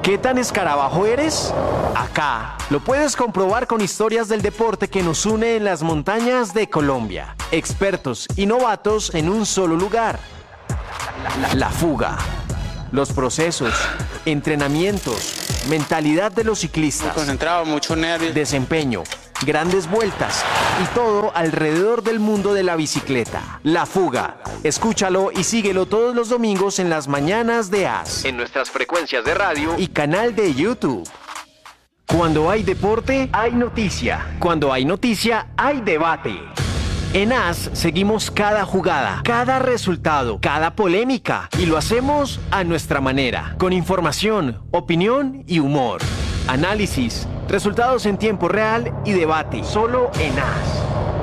¿Qué tan escarabajo eres? Acá lo puedes comprobar con historias del deporte que nos une en las montañas de Colombia. Expertos y novatos en un solo lugar. La fuga. Los procesos, entrenamientos, mentalidad de los ciclistas. Muy concentrado, mucho nervio. Desempeño, grandes vueltas y todo alrededor del mundo de la bicicleta. La fuga. Escúchalo y síguelo todos los domingos en las mañanas de AS, en nuestras frecuencias de radio y canal de YouTube. Cuando hay deporte, hay noticia. Cuando hay noticia, hay debate. En AS seguimos cada jugada, cada resultado, cada polémica y lo hacemos a nuestra manera, con información, opinión y humor. Análisis, resultados en tiempo real y debate, solo en AS.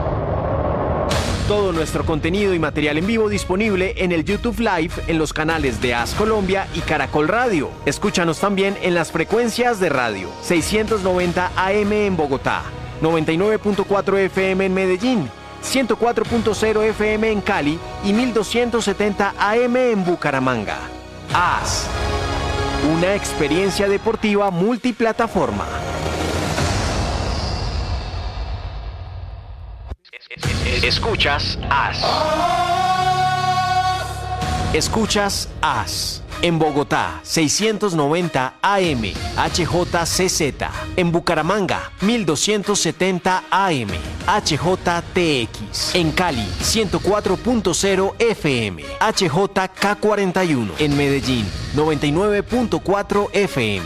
Todo nuestro contenido y material en vivo disponible en el YouTube Live en los canales de AS Colombia y Caracol Radio. Escúchanos también en las frecuencias de radio 690 AM en Bogotá, 99.4 FM en Medellín, 104.0 FM en Cali y 1270 AM en Bucaramanga. AS, una experiencia deportiva multiplataforma. Escuchas AS. Escuchas AS. En Bogotá, 690 AM, HJCZ. En Bucaramanga, 1270 AM, HJTX. En Cali, 104.0 FM, HJK41. En Medellín, 99.4 FM,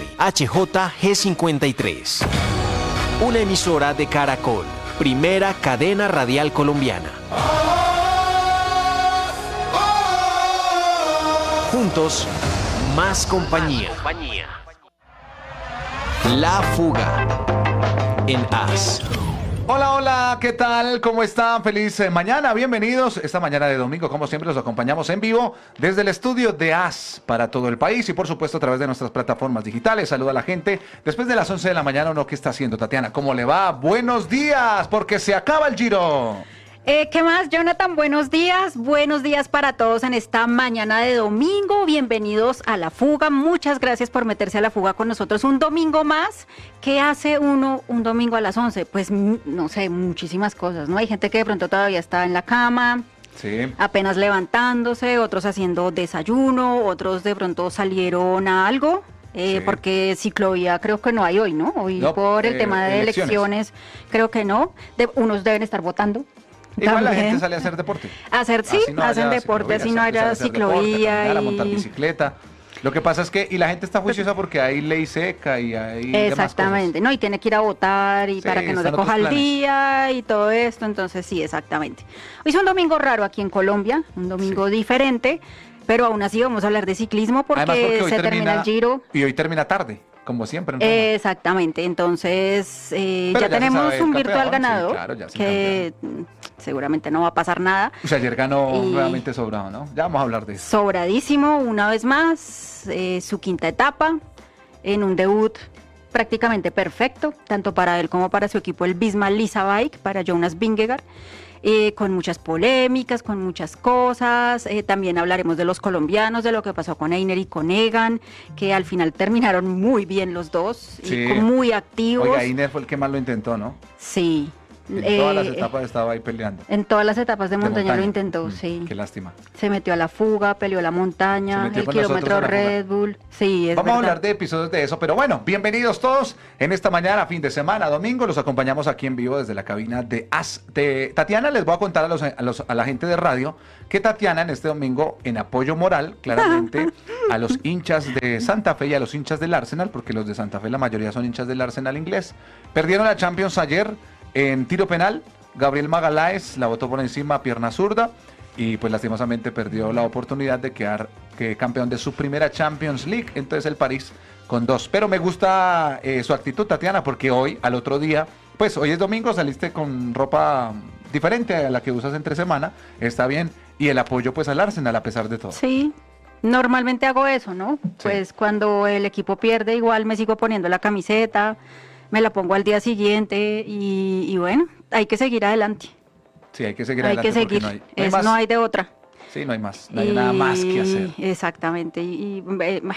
HJG53. Una emisora de Caracol. Primera cadena radial colombiana. Juntos, más compañía. La fuga en AS. Hola, hola, ¿qué tal? ¿Cómo están? Feliz mañana, bienvenidos. Esta mañana de domingo, como siempre, los acompañamos en vivo desde el estudio de AS para todo el país y, por supuesto, a través de nuestras plataformas digitales. Saluda a la gente después de las 11 de la mañana. ¿No? ¿Qué está haciendo, Tatiana? ¿Cómo le va? Buenos días, porque se acaba el Giro. ¿Qué más, Jonathan? Buenos días para todos en esta mañana de domingo. Bienvenidos a La Fuga. Muchas gracias por meterse a La Fuga con nosotros un domingo más. ¿Qué hace uno un domingo a las 11? Pues, no sé, muchísimas cosas, ¿no? Hay gente que de pronto todavía está en la cama, sí, apenas levantándose, otros haciendo desayuno, otros de pronto salieron a algo. Sí. Porque ciclovía creo que no hay hoy, ¿no? Hoy no, por el tema de elecciones creo que no. Unos deben estar votando. Igual también. la gente sale a hacer deporte. Hacen deporte, así no haya ciclovía. A montar bicicleta. Lo que pasa es que, y la gente está juiciosa porque hay ley seca y hay exactamente, no, y tiene que ir a votar y sí, para que no se coja el día y todo esto, entonces sí, exactamente. Hoy es un domingo raro aquí en Colombia, un domingo diferente, pero aún así vamos a hablar de ciclismo porque se termina el Giro. Y hoy termina tarde, como siempre. Exactamente, entonces ya tenemos un virtual ganador, sí, claro, que seguramente no va a pasar nada. O sea, ayer ganó nuevamente sobrado, ¿no? Ya vamos a hablar de eso. Sobradísimo, una vez más, su quinta etapa, en un debut prácticamente perfecto, tanto para él como para su equipo, el Visma Lease Bike, para Jonas Vingegaard. Con muchas polémicas, con muchas cosas. También hablaremos de los colombianos, de lo que pasó con Einer y con Egan, que al final terminaron muy bien los dos, sí, y muy activos. Oiga, Einer fue el que más lo intentó, ¿no? Sí. En todas las etapas estaba ahí peleando. En todas las etapas de montaña lo intentó, sí. Qué lástima. Se metió a la fuga, peleó la montaña, el kilómetro Red Bull. Sí, es Vamos verdad. a hablar de episodios de eso, pero bueno, bienvenidos todos en esta mañana, fin de semana, domingo. Los acompañamos aquí en vivo desde la cabina de AS. Tatiana, les voy a contar a la gente de radio que Tatiana en este domingo, en apoyo moral, claramente, a los hinchas de Santa Fe y a los hinchas del Arsenal, porque los de Santa Fe la mayoría son hinchas del Arsenal inglés, perdieron la Champions ayer. En tiro penal, Gabriel Magaláes la botó por encima a pierna zurda y pues lastimosamente perdió la oportunidad de quedar campeón de su primera Champions League. Entonces el París con 2. Pero me gusta su actitud, Tatiana, porque hoy, al otro día, pues hoy es domingo, saliste con ropa diferente a la que usas entre semana, está bien, y el apoyo pues al Arsenal a pesar de todo. Sí. Normalmente hago eso, ¿no? Sí. Pues cuando el equipo pierde igual me sigo poniendo la camiseta, me la pongo al día siguiente y bueno, hay que seguir adelante. Sí, hay que seguir adelante. Hay que seguir, no hay de otra. Sí, no hay más, no hay nada más que hacer. Exactamente,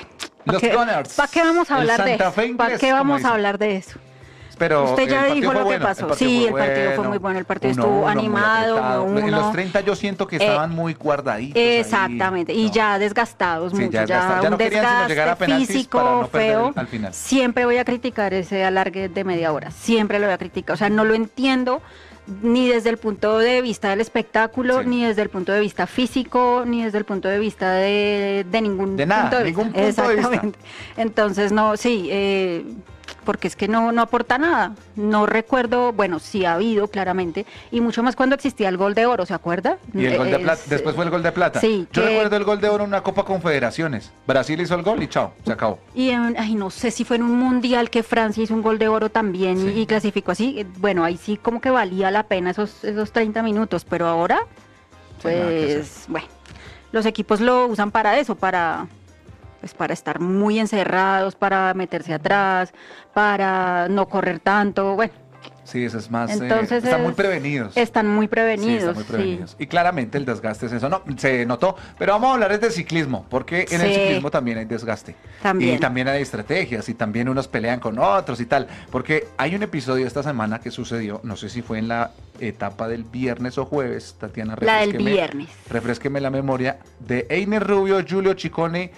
Los Gunners. ¿Para qué vamos a El hablar de Santa eso? Fe inglés, ¿Para qué como vamos a dicen. hablar de eso? Pero Usted ya el dijo partido lo fue que bueno, pasó. Sí, el partido fue muy bueno. El partido 1-1, estuvo muy animado, apretado. En 1-1. los 30 yo siento que estaban muy guardaditos ahí. Exactamente, y No. ya desgastados Sí, mucho, ya desgastados. Ya un no querían sino llegar a desgaste penaltis para físico no perder feo. al final. Siempre voy a criticar ese alargue de media hora, siempre lo voy a criticar. O sea, no lo entiendo ni desde el punto de vista del espectáculo, Sí. ni desde el punto de vista físico, ni desde el punto de vista de ningún De nada, punto de ningún vista. punto de vista. Exactamente. Entonces, no, sí, porque es que no aporta nada. No recuerdo, bueno, sí ha habido claramente, y mucho más cuando existía el gol de oro, ¿se acuerda? Y el gol de plata, Es- después fue el gol de plata. Sí, Yo que- recuerdo el gol de oro en una Copa Confederaciones. Brasil hizo el gol y chao, se acabó. Y ay, no sé si fue en un mundial que Francia hizo un gol de oro también Sí. y clasificó así. Bueno, ahí sí como que valía la pena esos 30 minutos, pero ahora, Sí, nada que hacer. pues, bueno, los equipos lo usan para eso, para estar muy encerrados, para meterse atrás, para no correr tanto, bueno, Sí, eso es más. Entonces están muy es- prevenidos. están muy Sí, prevenidos. están muy sí. prevenidos. Y claramente el desgaste es eso. No, se notó. Pero vamos a hablar de ciclismo, porque en el Sí. ciclismo también hay desgaste. También. Y también hay estrategias, y también unos pelean con otros y tal. Porque hay un episodio esta semana que sucedió, no sé si fue en la etapa del viernes o jueves, Tatiana, La del refrésqueme- viernes. refrésqueme la memoria, de Einer Rubio, Giulio Ciccone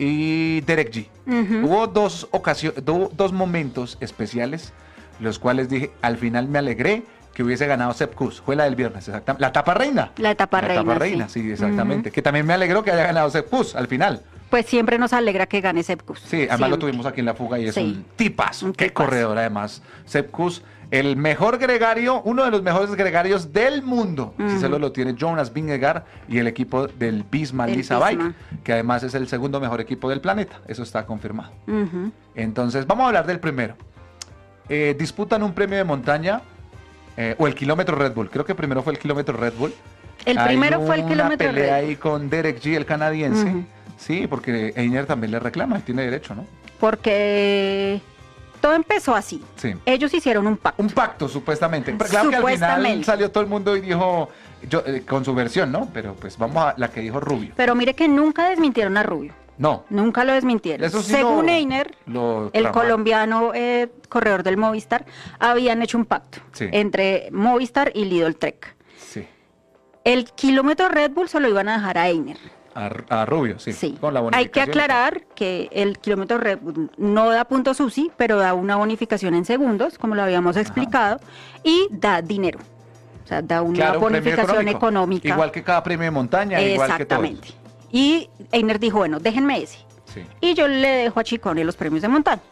y Derek G. Ujú. Hubo dos momentos especiales, los cuales dije, al final me alegré que hubiese ganado Sepp Kuss. Fue la del viernes, exactamente. La etapa reina. La etapa reina, sí, sí. exactamente. Ujú. Que también me alegró que haya ganado Sepp Kuss al final. Pues siempre nos alegra que gane Sepp Kuss. Sí, además lo Siempre. tuvimos aquí en la fuga y es Sí. un tipazo. Un Qué tipazo. corredor además. Sepp Kuss, el mejor gregario, uno de los mejores gregarios del mundo. Si Ujú. solo lo tiene Jonas Vingegaard y el equipo del Visma Del Lisa Bike, Visma. que además es el segundo mejor equipo del planeta. Eso está confirmado. Ujú. Entonces, vamos a hablar del primero. Disputan un premio de montaña o el kilómetro Red Bull. Creo que primero fue el kilómetro Red Bull. El Hay primero fue el una kilómetro pelea Red Bull. ahí con Derek G, el canadiense. Ujú. Sí, porque Einer también le reclama y tiene derecho, ¿no? Porque todo empezó así. Sí. Ellos hicieron un pacto. Un pacto, supuestamente. Pero claro que al final Supuestamente. salió todo el mundo y dijo, con su versión, ¿no? Pero pues vamos a la que dijo Rubio. Pero mire que nunca desmintieron a Rubio. No. Nunca lo desmintieron. Eso sí Según lo- Einer, lo el tramaron. colombiano corredor del Movistar, habían hecho un pacto Sí. entre Movistar y Lidl Trek. Sí. El kilómetro Red Bull se lo iban a dejar a Einer. A Rubio, sí. Sí. Con la Hay que bonificación y todo. aclarar que el kilómetro Red Bull no da puntos UCI, pero da una bonificación en segundos, como lo habíamos explicado, y da dinero. O sea, da una Claro, un premio bonificación económica. Igual que cada premio de montaña, igual que todo. Exactamente. Y Einer dijo, bueno, déjenme ese. Sí. Y yo le dejo a Ciccone los premios de montaña.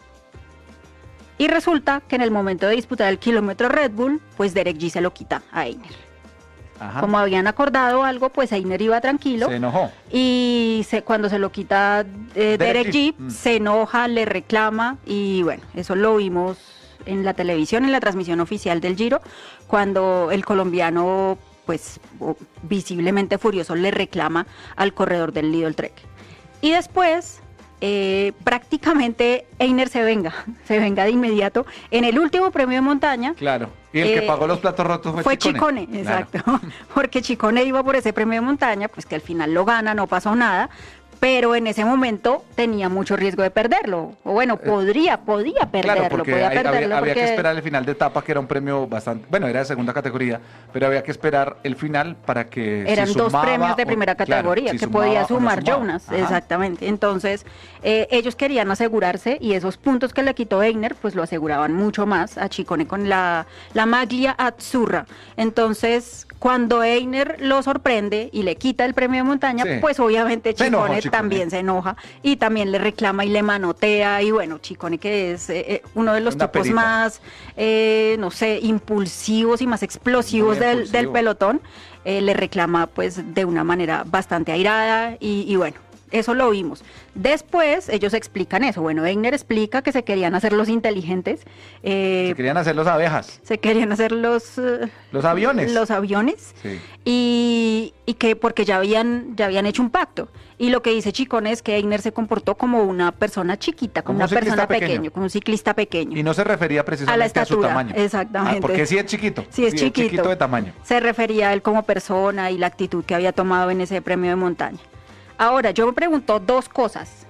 Y resulta que en el momento de disputar el kilómetro Red Bull, pues Derek G se lo quita a Einer. Ajá. Como habían acordado algo, pues Einer iba tranquilo. Se enojó. Y cuando se lo quita Derek G, G. se enoja, le reclama y bueno, eso lo vimos en la televisión, en la transmisión oficial del Giro, cuando el colombiano, pues visiblemente furioso, le reclama al corredor del Lidl Trek. Y después, prácticamente Einer se venga de inmediato. En el último premio de montaña, Claro. Y el que pagó los platos rotos fue Ciccone, Claro. exacto. Porque Ciccone iba por ese premio de montaña, pues que al final lo gana, no pasó nada. Pero en ese momento tenía mucho riesgo de perderlo. O bueno, podía perderlo. Claro, porque podía había perderlo que porque- esperar el final de etapa, que era un premio bastante, bueno, era de segunda categoría, pero había que esperar el final para que Eran si dos sumaba premios de o- primera claro, categoría si que sumaba podía o no sumar sumaba. Jonas, Ajá. exactamente. Entonces, ellos querían asegurarse y esos puntos que le quitó Einer, pues lo aseguraban mucho más a Ciccone con la maglia azzurra. Entonces, cuando Einer lo sorprende y le quita el premio de montaña, Sí. pues obviamente Se enojó Ciccone Ciccone. también se enoja y también le reclama y le manotea. Y bueno, Ciccone, que es uno de los Una tipos perita. más, no sé, impulsivos y más explosivos Muy del impulsivo. pelotón, le reclama pues de una manera bastante airada y bueno, eso lo vimos. Después ellos explican eso. Bueno, Einer explica que se querían hacer los inteligentes, Se querían hacer los abejas, se querían hacer los aviones. los aviones Sí. y que porque ya habían hecho un pacto. Y lo que dice Ciccone es que Einer se comportó como una persona chiquita, como Como una un ciclista persona pequeño. pequeño, como un ciclista pequeño. Y no se refería precisamente a su estatura, tamaño. exactamente. Porque sí es chiquito. Sí es chiquito. de tamaño. Se refería a él como persona y la actitud que había tomado en ese premio de montaña. Ahora, yo me pregunto dos cosas.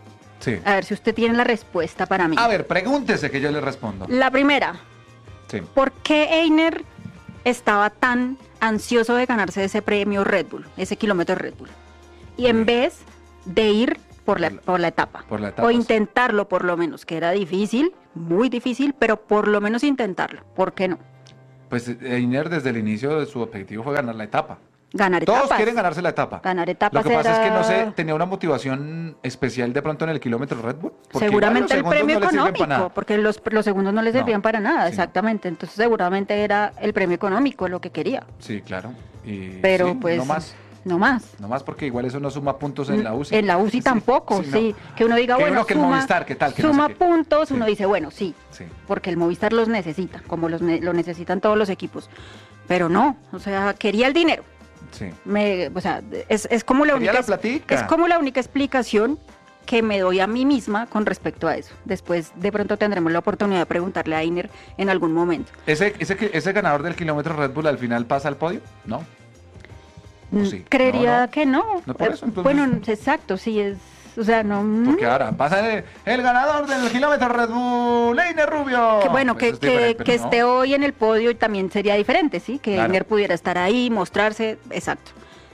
Sí. A ver si usted tiene la respuesta para mí. A ver, pregúntese que yo le respondo. La primera, Sí. ¿por qué Einer estaba tan ansioso de ganarse ese premio Red Bull, ese kilómetro Red Bull? Y en vez de ir por la etapa, Por la etapa, o sí. intentarlo por lo menos, que era difícil, muy difícil, pero por lo menos intentarlo. ¿Por qué no? Pues Einer desde el inicio de su objetivo fue ganar la etapa. Ganar Todos etapas. quieren ganarse la etapa. Ganar etapas Lo que pasa es que no era- sé, tenía una motivación especial de pronto en el kilómetro Red Bull. Porque Seguramente el igual los segundos premio no le sirven para económico, nada. porque los segundos no le servían No, para nada, sí. exactamente. Entonces seguramente era el premio económico lo que quería. Sí, claro. Y Pero sí, pues no más. no más. No más porque igual eso no suma puntos en la UCI. En la UCI Sí, tampoco, sí. no. Que uno diga, Que bueno, uno que el suma, Movistar, ¿qué tal? Que no suma sé qué. puntos, Sí. uno dice, bueno, sí, Sí, porque el Movistar los necesita, como lo necesitan todos los equipos. Pero no, o sea, quería el dinero. sí. O sea, es como la Quería única la platica. es como la única explicación que me doy a mí misma con respecto a eso. Después de pronto tendremos la oportunidad de preguntarle a Einer en algún momento. ¿Ese ganador del kilómetro Red Bull al final pasa al podio? No. ¿O sí? Creería No, no. que no. No, por eso, entonces- Bueno, exacto, sí es, o sea, no. Porque ahora pasa el ganador del kilómetro Red Bull, Einer Rubio. Que bueno, Eso que, es diferente, pero que no. esté hoy en el podio y también sería diferente, ¿sí? Que Claro. Einer pudiera estar ahí, mostrarse, exacto.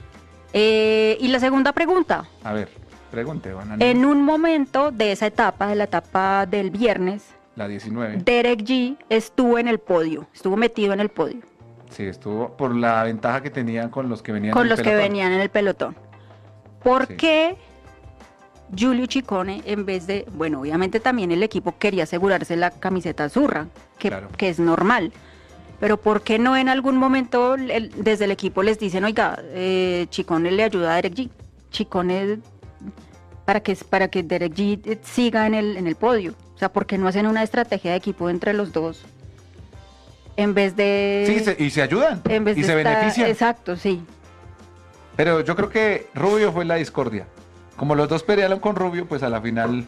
Y la segunda pregunta, A ver, pregunte, Banana. en un momento de esa etapa, de la etapa del viernes, La 19. Derek G estuvo en el podio, estuvo metido en el podio, Sí, estuvo por la ventaja que tenían con los que venían con en el los que pelotón. venían en el pelotón. ¿Por Sí. qué Giulio Ciccone, en vez de, bueno, obviamente también el equipo quería asegurarse la camiseta azurra, Claro. que es normal, pero ¿por qué no en algún momento desde el equipo les dicen, oiga, Ciccone le ayuda a Derek G? Ciccone para que Derek G siga en el podio. O sea, ¿por qué no hacen una estrategia de equipo entre los dos? En vez de... Sí, y se ayudan. en vez y de se estar- benefician. Exacto, sí. Pero yo creo que Rubio fue la discordia. Como los dos pelearon con Rubio, pues a la final.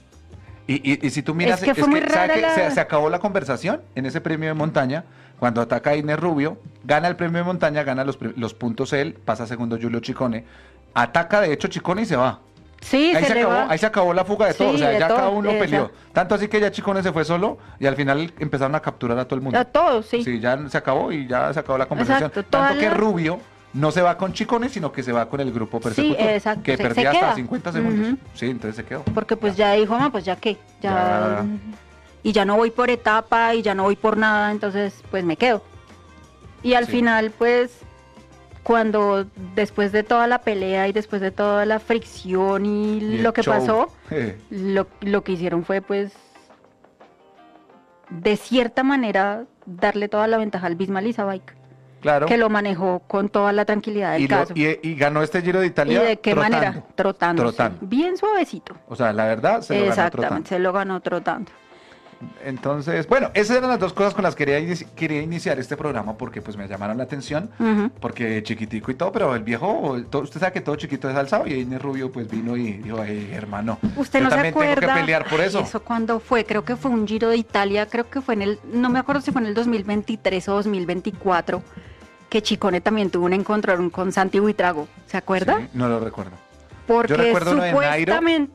Y si tú miras, Es que fue muy ¿sabe rara qué? la- Se acabó la conversación en ese premio de montaña. Cuando ataca a Einer Rubio, gana el premio de montaña, gana los puntos él, pasa segundo Giulio Ciccone. Ataca de hecho Ciccone y se va. Sí, Ahí se, le va. ahí se acabó la fuga de todo. Sí, O sea, de ya todo, cada uno peleó. exacto. Tanto así que ya Ciccone se fue solo y al final empezaron a capturar a todo el mundo. A todos, sí. Sí, ya se acabó y ya se acabó la conversación. Exacto, toda Tanto que la- Rubio no se va con Ciccone, sino que se va con el grupo persecutor. exacto, Que se perdía hasta queda. 50 segundos. Ujú. Sí, entonces se quedó. Porque pues ya dijo, pues ya qué, Ya. y ya no voy por etapa y ya no voy por nada, entonces pues me quedo. Y al Sí. final pues cuando después de toda la pelea y después de toda la fricción y Y el lo que show. pasó, lo que hicieron fue pues de cierta manera darle toda la ventaja al Bisma Bike, Claro. que lo manejó con toda la tranquilidad del y, caso. y ganó este Giro de ¿Y Italia. de qué trotando. manera? Trotando. Trotando. Bien suavecito. O sea, la verdad se lo ganó Exactamente, trotando. se lo ganó trotando. Entonces, bueno, esas eran las dos cosas con las que quería iniciar este programa porque pues me llamaron la atención. Ujú. Porque chiquitico y todo, pero el viejo, usted sabe que todo chiquito es alzado y Einer Rubio pues vino y dijo, hey, hermano, ¿Usted yo no se también acuerda? tengo que pelear por eso. Ay, ¿eso cuándo fue? Creo que fue un Giro de Italia, creo que fue no me acuerdo si fue en el 2023 o 2024, que Ciccone también tuvo un encontrón con Santi Buitrago, ¿se acuerda? Sí, no lo recuerdo. Porque recuerdo uno de Nairo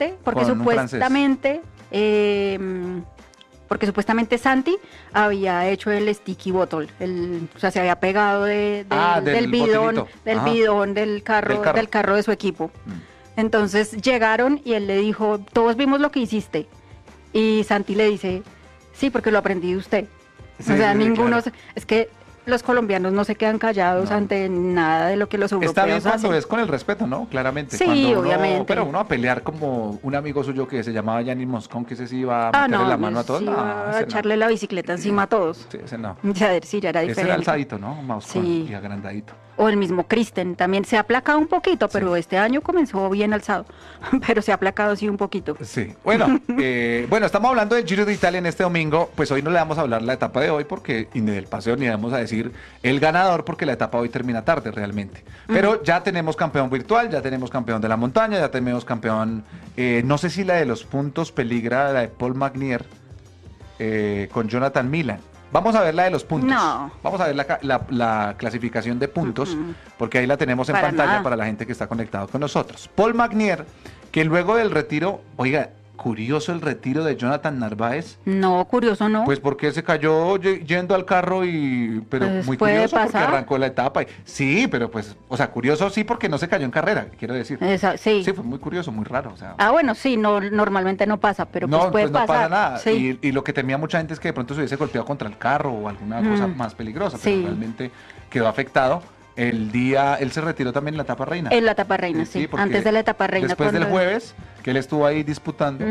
porque supuestamente Santi había hecho el sticky bottle, o sea, se había pegado del bidón, botellito. del Ajá. bidón del carro de su equipo. Mm. Entonces llegaron y él le dijo, todos vimos lo que hiciste. Y Santi le dice, sí, porque lo aprendí de usted. Sí, o sea, sí, ninguno, claro. es que los colombianos no se quedan callados No. ante nada de lo que los europeos Está bien cuando hacen. es con el respeto, ¿no? Claramente. Sí, Cuando uno- obviamente. Pero uno a pelear como un amigo suyo que se llamaba Gianni Moscón, que ese sí iba a meterle la mano a todos. sí, No, iba a ese no. echarle la bicicleta encima a todos. Sí, ese no. A ver, sí, ya era Ese era diferente. alzadito, ¿no? Moscón Sí. y agrandadito. O el mismo Kristen, también se ha aplacado un poquito, pero Sí. este año comenzó bien alzado, pero se ha aplacado sí un poquito. Sí, bueno, bueno, estamos hablando del Giro de Italia en este domingo, pues hoy no le vamos a hablar la etapa de hoy porque ni del paseo ni le vamos a decir el ganador porque la etapa hoy termina tarde realmente. Pero ya tenemos campeón virtual, ya tenemos campeón de la montaña, ya tenemos campeón, no sé si la de los puntos peligra, la de Paul Magnier con Jonathan Milan. Vamos a ver la de los puntos. No. Vamos a ver la clasificación de puntos, porque ahí la tenemos en Para pantalla nada. para la gente que está conectado con nosotros. Paul Magnier, que luego del retiro, oiga, curioso el retiro de Jonathan Narváez. No, curioso no. Pues porque se cayó yendo al carro pero Pues muy puede curioso porque pasar. arrancó la etapa. Sí, pero pues, o sea, curioso sí porque no se cayó en carrera, quiero decir. Sí. Sí, fue muy curioso, muy raro, o sea. Bueno, sí, no, normalmente no pasa, pero No, pues puede pues no pasar. pasa nada. Sí. Y lo que temía mucha gente es que de pronto se hubiese golpeado contra el carro o alguna cosa más peligrosa, pero Sí. realmente quedó afectado. Él se retiró también en la etapa reina. En la etapa reina, sí. porque Antes de la etapa reina. Después del cuando- jueves, que él estuvo ahí disputando,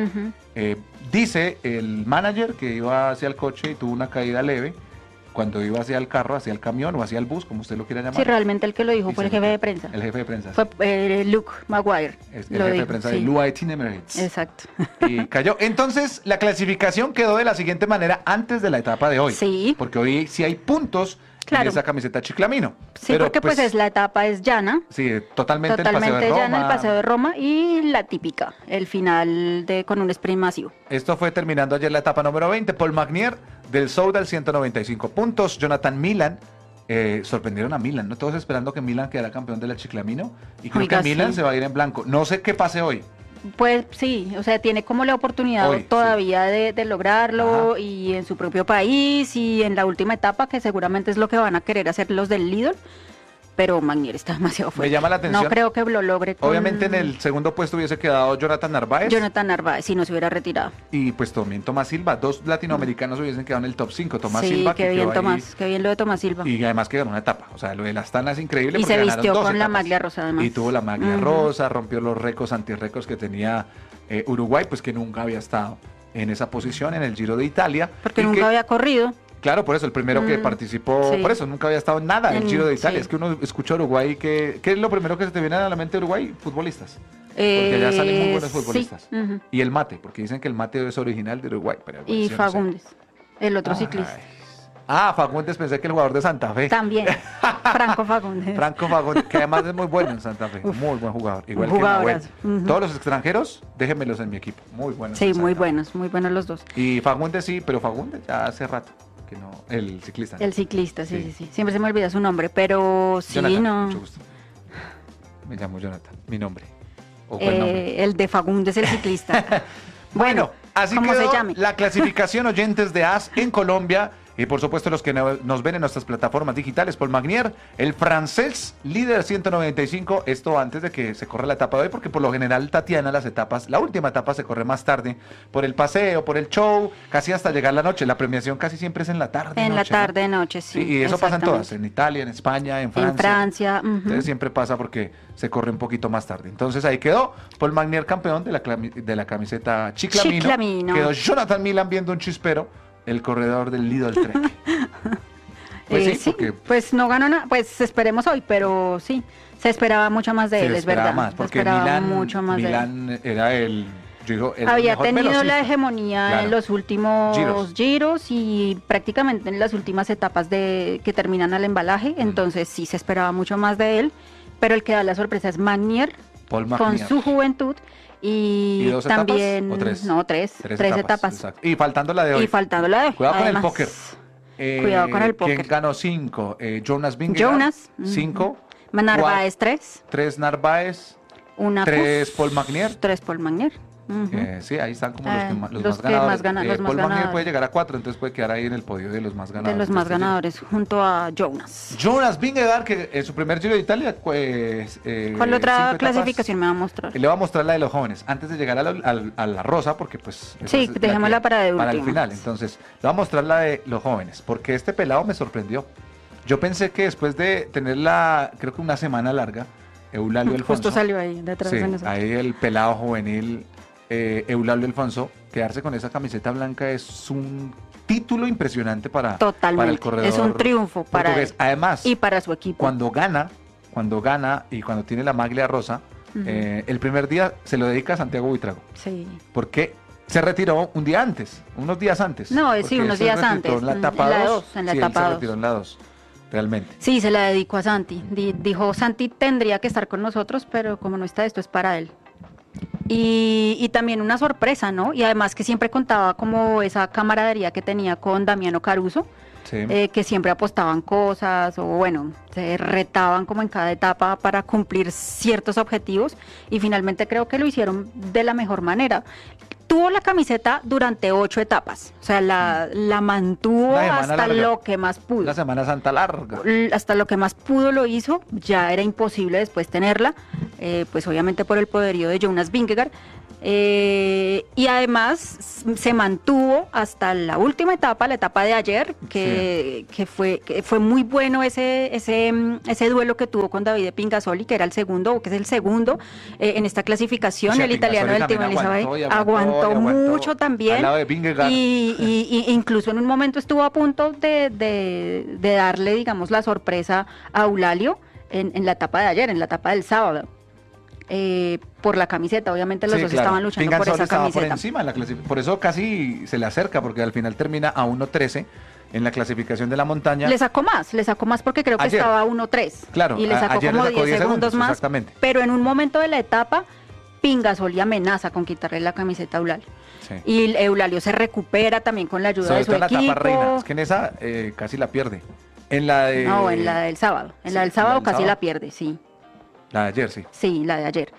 dice el manager que iba hacia el coche y tuvo una caída leve cuando iba hacia el carro, hacia el camión o hacia el bus, como usted lo quiera llamar. Sí, realmente el que lo dijo Y fue el se jefe de retiró. prensa. El jefe de prensa. Fue Luke Maguire. Es el lo jefe de dijo, prensa sí. de Luai Team Emirates. Exacto. Y cayó. Entonces, la clasificación quedó de la siguiente manera antes de la etapa de hoy. Sí. Porque hoy sí hay puntos Claro. en esa camiseta chiclamino. Sí, Pero, porque pues la etapa es llana. Sí, totalmente el Totalmente paseo de llana el Roma. paseo de Roma y la típica, el final con un sprint masivo. Esto fue terminando ayer la etapa número 20. Paul Magnier del Soudal, 195 puntos. Jonathan Milan. Sorprendieron a Milan, ¿no? Todos esperando que Milan quedara campeón de la Chiclamino. Y creo Oiga, que Milan sí. se va a ir en blanco. No sé qué pase hoy. Pues sí, o sea, tiene como la oportunidad Hoy, todavía de lograrlo Ajá. y en su propio país y en la última etapa, que seguramente es lo que van a querer hacer los del Lidl, pero Magnier está demasiado fuerte. llama la atención. No creo que lo logre con Obviamente en el segundo puesto hubiese quedado Jonathan Narváez. Jonathan Narváez, si no se hubiera retirado. Y pues también Tomás Silva. Dos latinoamericanos hubiesen quedado en el top 5. Tomás Sí, Silva, qué que bien quedó ahí, Tomás, qué bien lo de Tomás Silva. y además que ganó una etapa. O sea, lo de la Astana es increíble. Y porque se ganaron vistió dos con la etapas. maglia rosa, además. Y tuvo la maglia rosa, rompió los récords, antirrécords que tenía Uruguay, pues que nunca había estado en esa posición en el Giro de Italia. Porque Y nunca que- había corrido. Claro, por eso, el primero que participó, sí. por eso, nunca había estado en nada en el En- Giro de Italia. sí. Es que uno escucha a Uruguay, ¿qué es lo primero que se te viene a la mente de Uruguay? Futbolistas. Porque allá salen muy buenos Sí, futbolistas. ujú. Y el mate, porque dicen que el mate es original de Uruguay. Pero bueno, Y yo no sé. Fagundes, el otro ciclista. Fagundes, pensé que el jugador de Santa Fe. También, Franco Fagundes. Franco Fagundes, que además es muy bueno en Santa Fe. Muy buen jugador. Igual que jugadorazo. Nahuel. Ujú. Todos los extranjeros, déjenmelos en mi equipo. Muy buenos. Sí, en Santa muy Fe. buenos los dos. Y Fagundes sí, pero Fagundes ya hace rato que no. El ciclista. ¿no? El ciclista, sí, Sí. sí, sí. Siempre se me olvida su nombre, pero sí, Jonathan, no. mucho gusto. Me llamo Jonathan, mi nombre. ¿O cuál nombre? El de Fagundes, el ciclista. Bueno, así como quedó se llame. la clasificación oyentes de AS en Colombia. Y por supuesto los que nos ven en nuestras plataformas digitales, Paul Magnier, el francés líder 195, esto antes de que se corra la etapa de hoy, porque por lo general Tatiana la última etapa se corre más tarde, por el paseo, por el show, casi hasta llegar la noche, la premiación casi siempre es en la tarde. En la noche, ¿no? tarde, noche, sí. Sí, y eso pasa en todas, exactamente. en Italia, en España, en Francia. En Francia. ujú. Entonces siempre pasa porque se corre un poquito más tarde. Entonces ahí quedó Paul Magnier campeón de la camiseta Chiclamino. Chiclamino. Quedó Jonathan Milan viendo un chispero, el corredor del Lidl Trek. Pues sí, Sí, porque pues no ganó nada, pues esperemos hoy, pero sí, se esperaba mucho más de se él, le es esperaba verdad. más, se porque esperaba mucho más de él. Milan era el Había mejor tenido velocista. la hegemonía Claro. en los últimos Giros. giros y prácticamente en las últimas etapas que terminan al embalaje, entonces sí se esperaba mucho más de él, pero el que da la sorpresa es Magnier, Paul con Magnier. su juventud y, ¿Y dos también etapas o tres? no tres etapas. Exacto. Y faltando la de hoy. Y faltando la de hoy, Cuidado con el además. póker. Cuidado con el póker. ¿Quién ganó 5? Jonas Vingegaard. Jonas, 5. Narváez 3, 3 Narváez. una 3 Pus, Paul Magnier. 3 Paul Magnier. Ujú. Sí, ahí están como los los más que ganadores. más ganan- los más Paul Magnier ganadores. puede llegar a 4, entonces puede quedar ahí en el podio de los más ganadores. De los más este Giro. ganadores, junto a Jonas. Jonas Vingegaard, que en su primer Giro de Italia, pues... ¿Cuál 5 otra etapas. clasificación me va a mostrar? Le va a mostrar la de los jóvenes, antes de llegar a la rosa, porque pues... esa Sí, es la dejémosla que- para de el última. final, entonces, le va a mostrar la de los jóvenes, porque este pelado me sorprendió. Yo pensé que después de tener creo que una semana larga, Eulalio Alfonso... Justo salió ahí, detrás Sí, de nosotros. ahí el pelado juvenil Eulalio Alfonso, quedarse con esa camiseta blanca es un título impresionante para el corredor. Es un triunfo para portugués. él Además, y para su equipo. cuando gana y cuando tiene la maglia rosa, el primer día se lo dedica a Santiago Buitrago, Sí. porque se retiró unos días antes. No, sí, porque unos él se días retiró antes, En la etapa en la 2. dos, en la Sí, etapa él se 2. retiró en la 2, realmente. Sí, se la dedicó a Santi. Dijo, Santi tendría que estar con nosotros, pero como no está, esto es para él. Y también una sorpresa, ¿no? Y además que siempre contaba como esa camaradería que tenía con Damiano Caruso, Sí. que siempre apostaban cosas o bueno, se retaban como en cada etapa para cumplir ciertos objetivos y finalmente creo que lo hicieron de la mejor manera. tuvo la camiseta durante 8 etapas, o sea, la mantuvo hasta larga. lo que más pudo. Una Semana Santa larga. Hasta lo que más pudo lo hizo, ya era imposible después tenerla, pues obviamente por el poderío de Jonas Vingegaard. Y además se mantuvo hasta la última etapa, la etapa de ayer, que fue muy bueno ese duelo que tuvo con Davide Pingasoli, que era el segundo, o que es el segundo en esta clasificación. Sí, el italiano del Team Elizabeth aguantó mucho también. Al lado de Vingegaard. Y incluso en un momento estuvo a punto de darle, digamos, la sorpresa a Eulalia en la etapa de ayer, en la etapa del sábado. Por la camiseta, obviamente los dos estaban luchando por esa camiseta. Por encima por eso casi se le acerca, porque al final termina a 1.13 en la clasificación de la montaña. Le sacó más porque creo que ayer estaba a 1.3. Claro, y le sacó como 10 segundos más. Exactamente. Pero en un momento de la etapa, Pingasoli amenaza con quitarle la camiseta a Eulalia. Sí. Y Eulalia se recupera también con la ayuda de su equipo. En la etapa reina, es que en esa casi la pierde. En la del sábado. En la del sábado casi la pierde, sí. La de ayer, sí. Sí, la de ayer.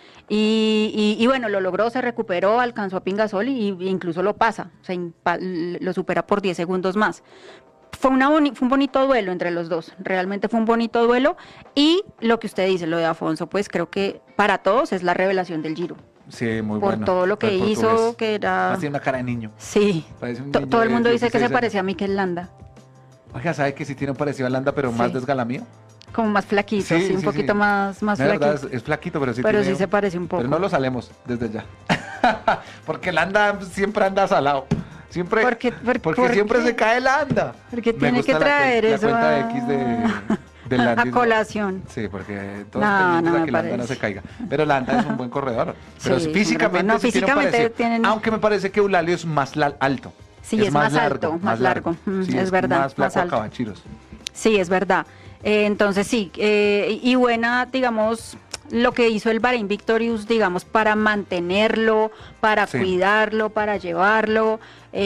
Y bueno, lo logró, se recuperó, alcanzó a Pingasoli y incluso lo pasa, o sea, lo supera por 10 segundos más. Fue un bonito duelo entre los dos, realmente fue un bonito duelo. Y lo que usted dice, lo de Afonso, pues creo que para todos es la revelación del Giro. Sí, muy por bueno. Todo lo que hizo, que era... Tiene una cara de niño. Sí, todo el mundo dice que se parecía a Mikel Landa. Oiga, ¿sabe que sí tiene un parecido a Landa, pero más desgalamío? Como más flaquito, sí, un poquito más flaquito. Verdad, es flaquito, pero sí sí se parece un poco. Pero no lo salemos desde ya. Porque Landa siempre anda salado. Siempre, porque siempre se cae Landa. Porque tiene que traer eso la cuenta de X de Landa. A colación. Sí, porque todos pendientes a que Landa no se caiga. Pero Landa es un buen corredor. Pero sí, físicamente sí tiene aunque me parece que Eulalia es más alto. Sí, es más alto, más largo. Sí, es verdad. Más flaco a Cabachiros. Sí, es verdad. Entonces sí, y buena, digamos, lo que hizo el Bahrein Victorious, digamos, para mantenerlo, para cuidarlo, para llevarlo,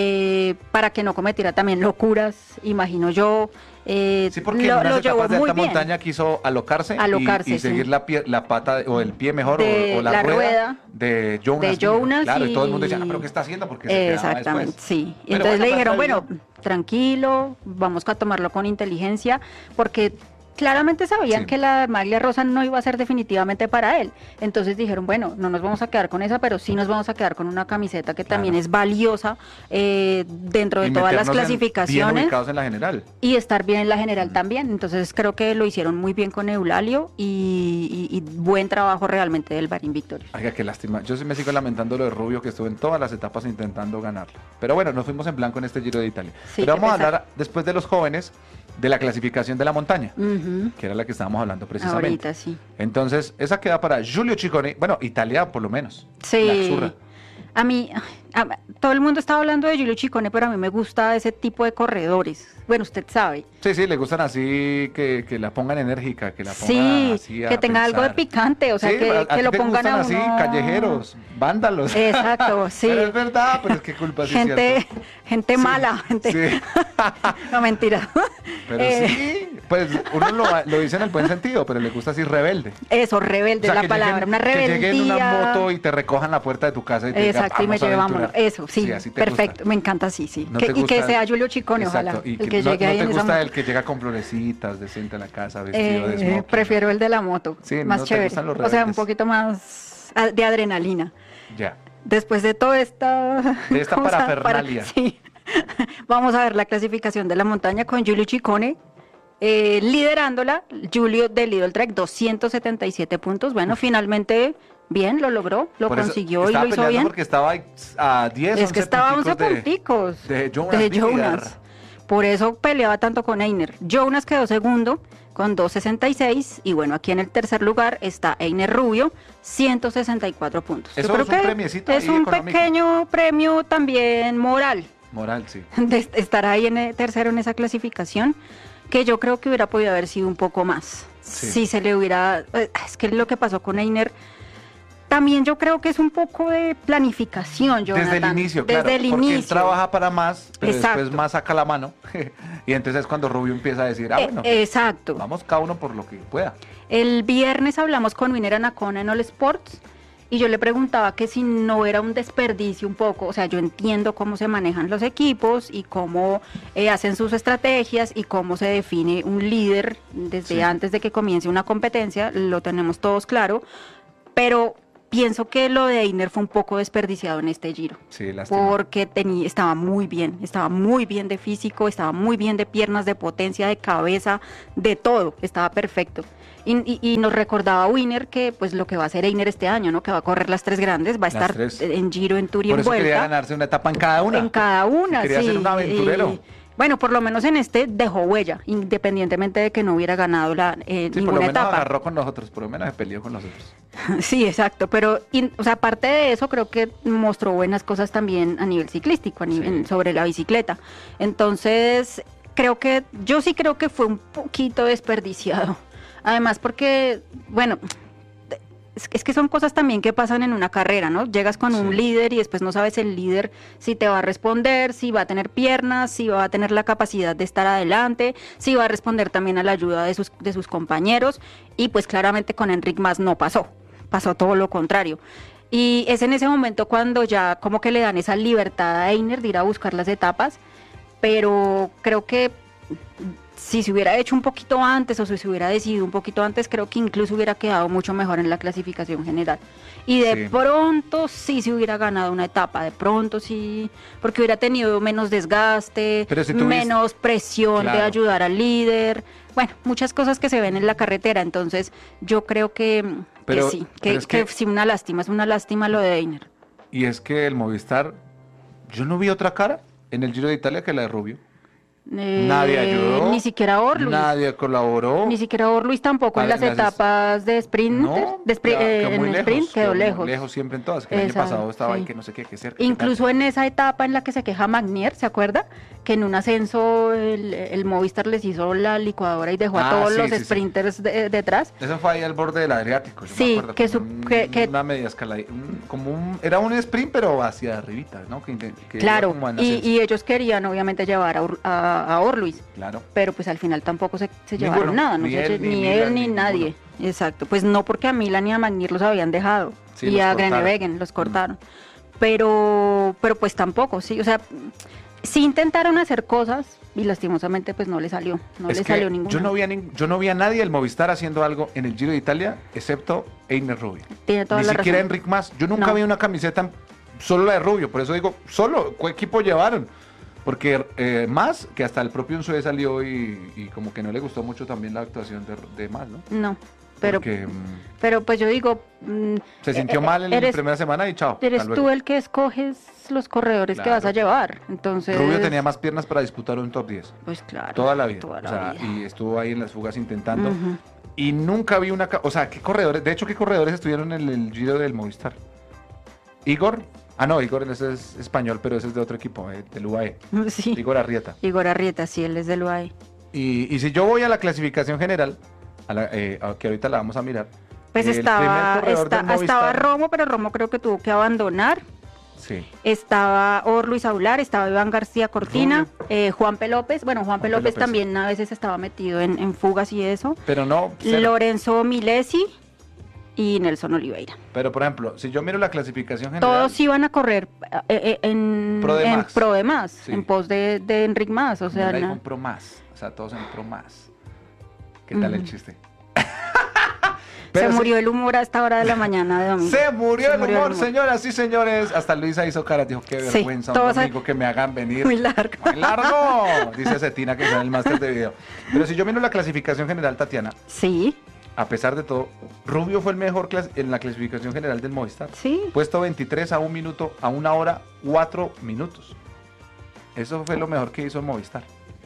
para que no cometiera también locuras, imagino yo. Sí, porque en unas etapas de alta montaña quiso alocarse y seguir la pata o el pie mejor o la rueda de Jonas. Claro, y todo el mundo decía, pero ¿qué está haciendo? Porque se exactamente, sí. Y entonces le dijeron, bueno, tranquilo, vamos a tomarlo con inteligencia, porque claramente sabían que la maglia rosa no iba a ser definitivamente para él. Entonces dijeron, bueno, no nos vamos a quedar con esa, pero sí nos vamos a quedar con una camiseta que también es valiosa dentro de todas las clasificaciones. Bien ubicados en la general. Y estar bien en la general también. Entonces creo que lo hicieron muy bien con Eulalia y buen trabajo realmente del Bahrein Victorious. Ay, qué lástima. Yo sí me sigo lamentando lo de Rubio, que estuvo en todas las etapas intentando ganarla. Pero bueno, nos fuimos en blanco en este Giro de Italia. Sí, pero vamos a hablar después de los jóvenes de la clasificación de la montaña, que era la que estábamos hablando precisamente. Ahorita, sí. Entonces, esa queda para Giulio Ciccone, bueno, Italia por lo menos. Sí. La Azzurra. A mí, todo el mundo estaba hablando de Giulio Ciccone, pero a mí me gusta ese tipo de corredores. Bueno, usted sabe. Sí, le gustan así, que la pongan enérgica, que la pongan así que tenga algo de picante, o sea, que lo pongan a uno... así, callejeros, vándalos. Exacto, sí. Pero es verdad, pero es que culpa sí gente mala, gente... No, mentira. Pero sí, pues uno lo dice en el buen sentido, pero le gusta así rebelde. Eso, rebelde, o sea, es la palabra, una rebeldía. Que lleguen en una moto y te recojan la puerta de tu casa y te digan, exacto, y me llevamos. Eso, sí, perfecto, me encanta así, sí. Y que sea Giulio Ciccone, ojalá. Y que no te gusta el que llega con florecitas, decente a la casa, vestido de smoking. Prefiero el de la moto, más chévere. O sea, un poquito más de adrenalina. Ya. Después de toda esta... De esta parafernalia. Sí. Vamos a ver la clasificación de la montaña con Giulio Ciccone liderándola. Giulio del Lidl Trek, 277 puntos. Bueno, finalmente... Bien, lo logró, lo consiguió y lo hizo bien. Porque estaba a 10, es que estaba a 11 punticos de Jonas. Por eso peleaba tanto con Einer. Jonas quedó segundo con 266 y bueno, aquí en el tercer lugar está Einer Rubio, 164 puntos. Eso es un premiecito. Es un pequeño premio también moral. Moral, sí. De estar ahí en el tercero en esa clasificación, que yo creo que hubiera podido haber sido un poco más. Sí. Si se le hubiera... Es que lo que pasó con Einer... También yo creo que es un poco de planificación, Jonathan. Desde el inicio, claro, porque él trabaja para más, pero después más saca la mano. Y entonces es cuando Rubio empieza a decir, bueno, exacto. Vamos cada uno por lo que pueda. El viernes hablamos con Winner Anacona en All Sports y yo le preguntaba que si no era un desperdicio un poco, o sea, yo entiendo cómo se manejan los equipos y cómo hacen sus estrategias y cómo se define un líder desde antes de que comience una competencia, lo tenemos todos claro, pero pienso que lo de Einer fue un poco desperdiciado en este Giro. Sí, lástima. Porque estaba muy bien de físico, estaba muy bien de piernas, de potencia, de cabeza, de todo, estaba perfecto. Y nos recordaba Winner que pues lo que va a hacer Einer este año, ¿no? Que va a correr las 3 grandes, va a estar en Giro, en Tour y en Vuelta. Por eso quería ganarse una etapa en cada una. En cada una, quería ser un aventurero. Bueno, por lo menos en este dejó huella, independientemente de que no hubiera ganado sí, ninguna por lo menos etapa. agarró con nosotros, por lo menos se peleó con nosotros. Sí, exacto, pero o sea, aparte de eso creo que mostró buenas cosas también a nivel ciclístico, sobre la bicicleta. Entonces, yo sí creo que fue un poquito desperdiciado. Además porque, bueno, es que son cosas también que pasan en una carrera, ¿no? Llegas con un líder y después no sabes el líder si te va a responder, si va a tener piernas, si va a tener la capacidad de estar adelante, si va a responder también a la ayuda de sus compañeros, y pues claramente con Enric Mas no pasó todo lo contrario. Y es en ese momento cuando ya como que le dan esa libertad a Einer de ir a buscar las etapas, pero creo que si se hubiera hecho un poquito antes o si se hubiera decidido un poquito antes, creo que incluso hubiera quedado mucho mejor en la clasificación general. Y de pronto sí se hubiera ganado una etapa, de pronto sí, porque hubiera tenido menos desgaste, menos presión de ayudar al líder. Bueno, muchas cosas que se ven en la carretera, entonces yo creo que sí, que sí, una lástima lo de Einer. Y es que el Movistar, yo no vi otra cara en el Giro de Italia que la de Rubio. Nadie ayudó, ni siquiera Orluis, nadie colaboró, ni siquiera Orluis tampoco en las etapas de sprint, en el sprint quedó lejos siempre en todas, que el año pasado estaba ahí que no sé qué cerca. Incluso en esa etapa en la que se queja Magnier, ¿se acuerda? Que en un ascenso el Movistar les hizo la licuadora y dejó a todos los sprinters detrás. Eso fue ahí al borde del Adriático, yo me acuerdo, una media escala, era un sprint pero hacia arribita, ¿no? Claro, y ellos querían obviamente llevar a Orluis, claro, pero pues al final tampoco se llevaron nada, ni él ni nadie. Exacto, pues no, porque a Milan y a Magnier los habían dejado, y a Groenewegen los cortaron, pero pues tampoco, sí, o sea, sí intentaron hacer cosas y lastimosamente pues no le salió ninguna. Yo no vi a nadie del Movistar haciendo algo en el Giro de Italia excepto Einer Rubio. Tiene toda Ni la siquiera razón. Enric Mas. Yo nunca vi una camiseta solo la de Rubio, por eso digo, solo, ¿qué equipo llevaron? Porque Mas, que hasta el propio Unzué salió y como que no le gustó mucho también la actuación de Mas, ¿no? No. Pero pues yo digo... se sintió mal en la primera semana y chao. Eres tú el que escoges los corredores que vas a llevar. Entonces Rubio tenía más piernas para disputar un top 10. Pues claro. Toda la vida. Y estuvo ahí en las fugas intentando. Y nunca vi una... O sea, ¿qué corredores? De hecho, ¿qué corredores estuvieron en el Giro del Movistar? Igor... no, Igor ese es español, pero ese es de otro equipo, del UAE. Sí. Igor Arrieta. Igor Arrieta, sí, él es del UAE. Y si yo voy a la clasificación general, que ahorita la vamos a mirar. Pues estaba Romo, pero Romo creo que tuvo que abandonar. Sí. Estaba Orluis Aular, estaba Iván García Cortina, Juanpe López. Bueno, Juanpe López también a veces estaba metido en fugas y eso. Pero no. Lorenzo Milesi y Nelson Oliveira. Pero, por ejemplo, si yo miro la clasificación general... Todos iban a correr en Pro de Más, sí, en pos de Enric Mas, o sea... en Pro Más, o sea, todos en Pro Más. ¿Qué tal el chiste? Se murió el humor a esta hora de la mañana de domingo. Se murió el humor, señoras y señores. Hasta Luisa hizo cara, dijo, qué vergüenza, un domingo que me hagan venir. Muy largo. Muy largo, dice Cetina, que está en el máster de video. Pero si yo miro la clasificación general, Tatiana... Sí. A pesar de todo, Rubio fue el mejor en la clasificación general del Movistar. Sí. Puesto 23 a 1 minuto, a 1 hora, 4 minutos. Eso fue lo mejor que hizo el Movistar.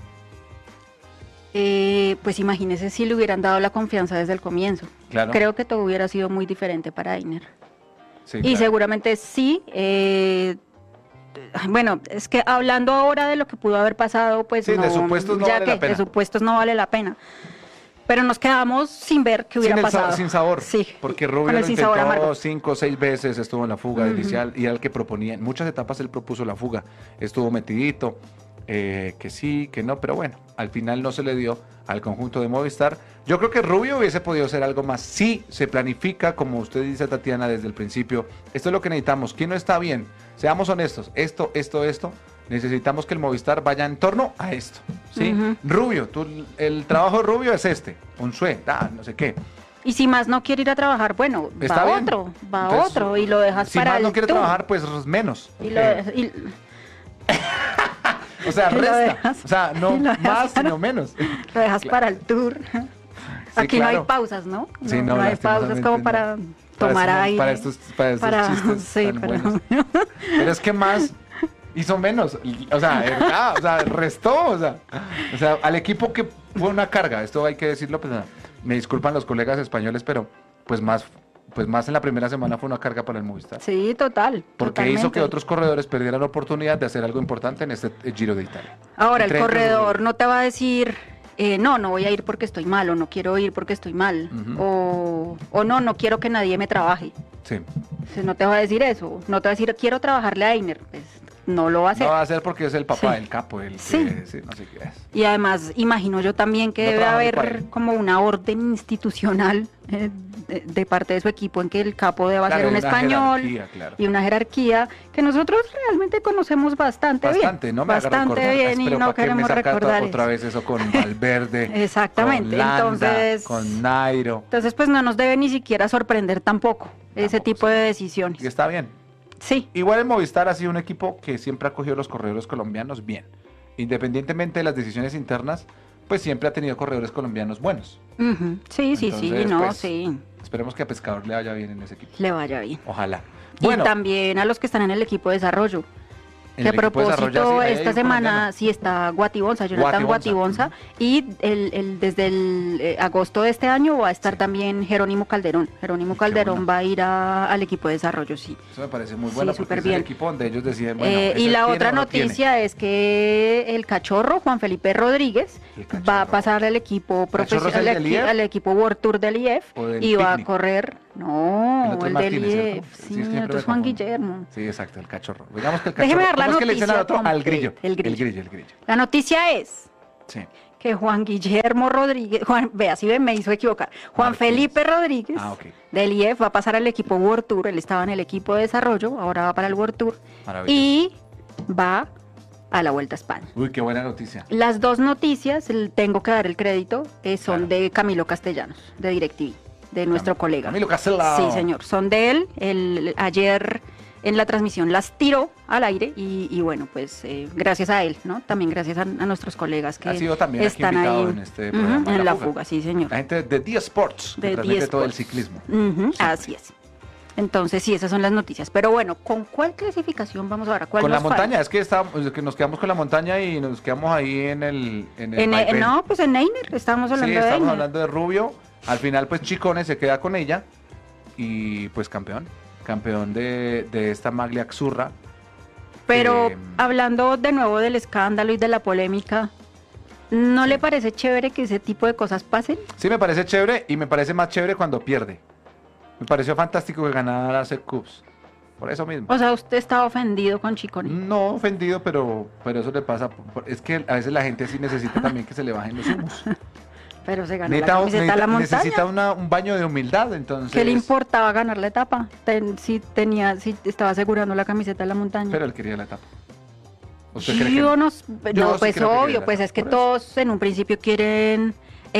Pues imagínese si le hubieran dado la confianza desde el comienzo. Claro. Creo que todo hubiera sido muy diferente para Einer. Sí, y seguramente sí. Bueno, es que hablando ahora de lo que pudo haber pasado, pues sí, no, de supuestos no vale la pena. De supuestos no vale la pena. Pero nos quedamos sin ver qué hubiera pasado. Sin sabor, sí, porque Rubio lo intentó 5 o 6 veces, estuvo en la fuga inicial y era el que proponía. En muchas etapas él propuso la fuga, estuvo metidito que sí, que no, pero bueno, al final no se le dio al conjunto de Movistar. Yo creo que Rubio hubiese podido ser algo más. Sí, se planifica, como usted dice, Tatiana, desde el principio. Esto es lo que necesitamos. ¿Quién no está bien? Seamos honestos. Esto. Necesitamos que el Movistar vaya en torno a esto. ¿Sí? Rubio, el trabajo de Rubio es Unzué, no sé qué. Y si más no quiere ir a trabajar, bueno, Está va bien. otro, y lo dejas Si para más el no quiere tour. trabajar, pues menos. Y porque- o sea, y lo resta. dejas- O sea, no y lo dejas más, para- sino menos. lo dejas Claro. para el tour. Aquí no hay claro. pausas, ¿no? Sí, no hay pausas como lastimosamente para no. tomar aire. Para estos chistes sí, tan buenos. Pero es que más hizo menos. O sea, restó. O sea, al equipo que fue una carga. Esto hay que decirlo. Pues, me disculpan los colegas españoles, pero pues más en la primera semana fue una carga para el Movistar. Sí, total. Porque hizo totalmente. que otros corredores perdieran la oportunidad de hacer algo importante en este Giro de Italia. Ahora, el Entre ellos, corredor Rubio. no te va a decir, no voy a ir porque estoy mal, o no quiero ir porque estoy mal, o no quiero que nadie me trabaje. Sí. No te va a decir eso, no te va a decir, quiero trabajarle a Einer, pues no lo va a hacer. No va a ser porque es el papá, Sí. el capo, el Sí. que sí, no sé qué es. Y además, imagino yo también que No debe trabaja ni para haber él. como una orden institucional de parte de su equipo en que el capo deba Claro, ser un hay una español jerarquía, claro. y una jerarquía que nosotros realmente conocemos bastante bien. No me haga bastante recordar. bien y Pero no ¿para qué me queremos saca recordar otra vez eso con Valverde? Exactamente, Con Landa, entonces- con Nairo. Entonces, pues no nos debe ni siquiera sorprender tampoco ese Tampoco, tipo sí. de decisiones. Y está bien. Sí, Igual el Movistar ha sido un equipo que siempre ha cogido los corredores colombianos bien. Independientemente de las decisiones internas, pues siempre ha tenido corredores colombianos buenos. ujú, sí, Entonces, no, pues, sí, Esperemos que a Pescador le vaya bien en ese equipo. le vaya bien. Ojalá. Y también a los que están en el equipo de desarrollo. en Que a el equipo de desarrollo, propósito, sí, ahí hay esta un semana colombiano. sí está Guatibonza, Jonathan Guatibonza. Guatibonza, y desde el agosto de este año va a estar Sí. también Jerónimo Calderón. Jerónimo Qué Calderón bueno. va a ir al equipo de desarrollo, sí. Eso me parece muy Sí, bueno porque súper es el bien. equipo donde ellos deciden, bueno, Y ese la tiene otra o no tiene. noticia es que el cachorro, Juan Felipe Rodríguez, El Cachorro. va a pasar al equipo ¿Cachorro es el del IEF? al equipo World Tour del IEF ¿O del y va a Picnic? correr, El no, otro el es del Martínez, ¿cierto? IEF, Sí, sí, siempre el otro me es Juan confundo. Guillermo. Sí, exacto, el cachorro. Digamos que el cachorro. Déjeme dar la ¿Cómo es que le dicen al noticia otro? Al completa. grillo. El grillo. El grillo. La noticia es Sí. que Juan Guillermo Rodríguez, vea, si me hizo equivocar, Juan Martínez. Felipe Rodríguez Ah, ok. del IEF va a pasar al equipo World Tour, él estaba en el equipo de desarrollo, ahora va para el World Tour Maravilloso. y va a la Vuelta a España. Uy, qué buena noticia. Las dos noticias, tengo que dar el crédito, son Claro. de Camilo Castellanos, de DirecTV, de nuestro colega. Camilo Casella. Sí, señor, son de él. Ayer en la transmisión las tiró al aire y bueno, pues gracias a él, ¿no? También gracias a nuestros colegas que Ha sido también aquí están invitado ahí en este ujú, programa, en la fuga, sí, señor. La gente de The Sports, que De transmite todo el D-Sports. ciclismo. Ujú, así es. Entonces, sí, esas son las noticias. Pero bueno, ¿con cuál clasificación vamos ahora? ¿Cuál Con la nos falta? montaña, es que nos quedamos con la montaña y nos quedamos ahí en el vaivén. No, pues en Einer, estamos Sí, hablando de estamos Einer. hablando de Rubio. Al final, pues Chicone se queda con ella y pues campeón de esta maglia Xurra. Pero hablando de nuevo del escándalo y de la polémica, ¿no Sí. le parece chévere que ese tipo de cosas pasen? Sí, me parece chévere y me parece más chévere cuando pierde. Me pareció fantástico que ganara Seth Cups. Por eso mismo. O sea, usted está ofendido con Chicone. No ofendido, pero eso le pasa. Es que a veces la gente sí necesita también que se le bajen los humos. Pero se ganó la camiseta de la montaña. Necesita un baño de humildad, entonces. ¿Qué le importaba ganar la etapa? Si estaba asegurando la camiseta de la montaña. Pero él quería la etapa. ¿Usted cree que Yo no? no, Yo no, sí pues creo que obvio, quería pues la es que etapa, por todos en un principio quieren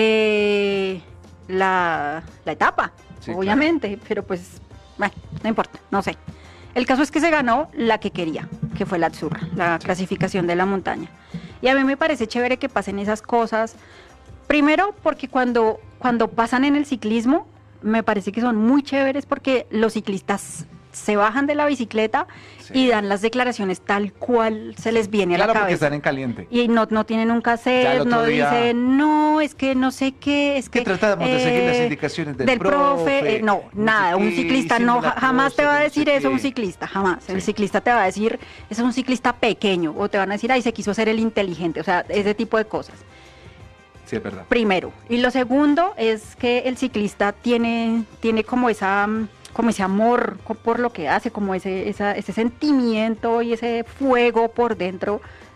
la etapa, Sí, obviamente, pero pues, bueno, no importa, no sé. El caso es que se ganó la que quería, que fue la Azzurra, la clasificación de la montaña. Y a mí me parece chévere que pasen esas cosas. Primero, porque cuando pasan en el ciclismo, me parece que son muy chéveres porque los ciclistas se bajan de la bicicleta Sí. y dan las declaraciones tal cual se les viene a Claro, la porque cabeza. están en caliente. Y no tienen un Ya el cassette, otro no día- dicen, no, es que no sé qué, es Que que... tratamos de seguir las indicaciones del profe, no, no nada, sé un qué, ciclista no, hicimos la jamás te cosa, va a que no decir sé eso un qué. ciclista, jamás. El Sí. ciclista te va a decir, es un ciclista pequeño, o te van a decir, ay, se quiso ser el inteligente, o sea, ese tipo de cosas. Sí, es verdad. Primero. Y lo segundo es que el ciclista tiene como ese amor por lo que hace, como ese sentimiento y ese fuego por dentro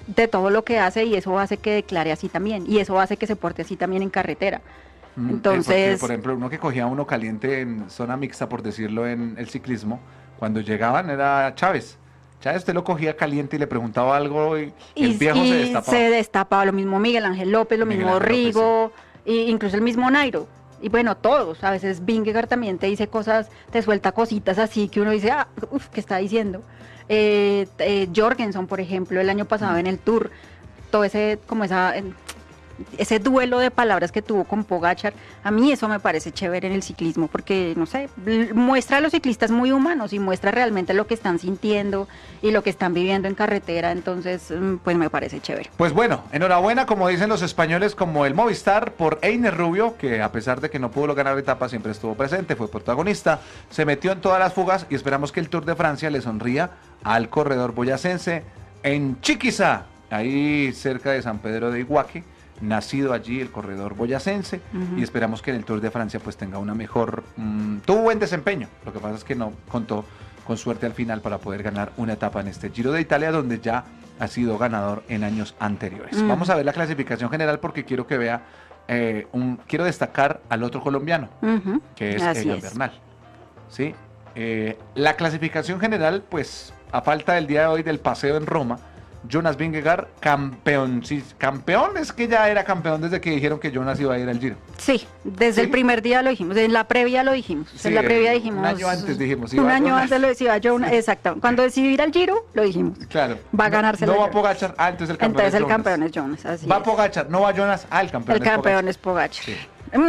de todo lo que hace y eso hace que declare así también y eso hace que se porte así también en carretera. Entonces, porque, por ejemplo, uno que cogía uno caliente en zona mixta, por decirlo, en el ciclismo, cuando llegaban era Chávez. Chávez usted lo cogía caliente y le preguntaba algo y el viejo se destapaba. Se destapaba, lo mismo Miguel Ángel López, lo mismo Rigo, sí. E incluso el mismo Nairo. Y bueno, todos, a veces Vingegaard también te dice cosas, te suelta cositas así que uno dice, ¿qué está diciendo? Jorgensen, por ejemplo, el año pasado en el Tour, todo ese duelo de palabras que tuvo con Pogačar, a mí eso me parece chévere en el ciclismo, porque, no sé, muestra a los ciclistas muy humanos y muestra realmente lo que están sintiendo y lo que están viviendo en carretera, entonces, pues me parece chévere. Pues bueno, enhorabuena, como dicen los españoles, como el Movistar, por Einer Rubio, que a pesar de que no pudo ganar etapa, siempre estuvo presente, fue protagonista, se metió en todas las fugas y esperamos que el Tour de Francia le sonría al corredor boyacense en Chiquiza, ahí cerca de San Pedro de Iguaque. Nacido allí el corredor boyacense y esperamos que en el Tour de Francia pues tenga una mejor, tuvo buen desempeño, lo que pasa es que no contó con suerte al final para poder ganar una etapa en este Giro de Italia donde ya ha sido ganador en años anteriores. Vamos a ver la clasificación general porque quiero que vea, quiero destacar al otro colombiano, que es Egan Bernal. ¿Sí? La clasificación general pues a falta del día de hoy del paseo en Roma, Jonas Vingegaard, campeón. Sí, campeón es que ya era campeón desde que dijeron que Jonas iba a ir al Giro. Sí, desde el primer día lo dijimos, en la previa lo dijimos. Sí, en la previa dijimos. Un año antes dijimos. Un año antes lo decía Jonas, exacto. Cuando decidió ir al Giro, lo dijimos. Claro. Va a ganárselo. No va Pogačar, entonces el campeón entonces es el Jonas. campeón es Jonas, así va es. Pogačar, no va Jonas, el campeón es Pogačar. El campeón es Pogačar. Sí.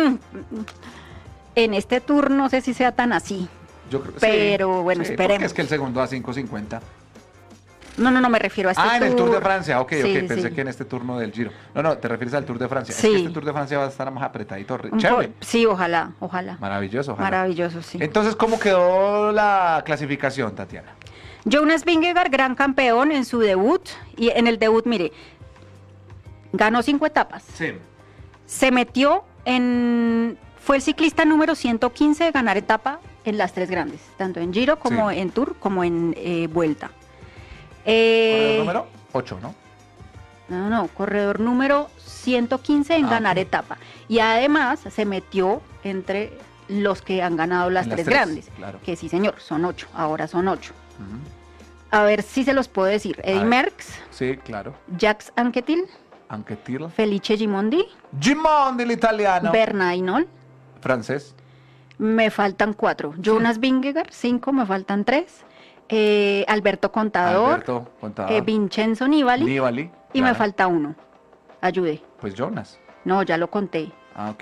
En este tour no sé si sea tan así. Yo creo, pero bueno, esperemos. Es que el segundo a 5.50. No, me refiero a este tour. En el Tour de Francia, ok, pensé que en este turno del Giro. No, te refieres al Tour de Francia. Sí. Es que este Tour de Francia va a estar más apretadito. Chévere. Sí, ojalá. Maravilloso, ojalá. Maravilloso, sí. Entonces, ¿cómo quedó la clasificación, Tatiana? Jonas Vingegaard, gran campeón en su debut. Y en el debut, mire, ganó 5 etapas. Sí. Se metió fue el ciclista número 115 de ganar etapa en las 3 grandes, tanto en Giro como en Tour, como en Vuelta. Corredor número 8, ¿no? No, corredor número 115 en ganar etapa. Y además se metió entre los que han ganado las 3 grandes. Claro. Que sí, señor, son 8, ahora son 8. A ver si se los puedo decir. Eddy Merckx. Sí, claro. Jacques Anquetil. Felice Gimondi. Gimondi, el italiano. Bernard Hinault. Francés. Me faltan 4. Jonas Vingegaard, 5, me faltan 3. Alberto Contador. Vincenzo Nibali. Y me falta 1. Ayude. Pues Jonas. No, ya lo conté. Ok.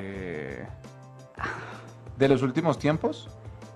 ¿De los últimos tiempos?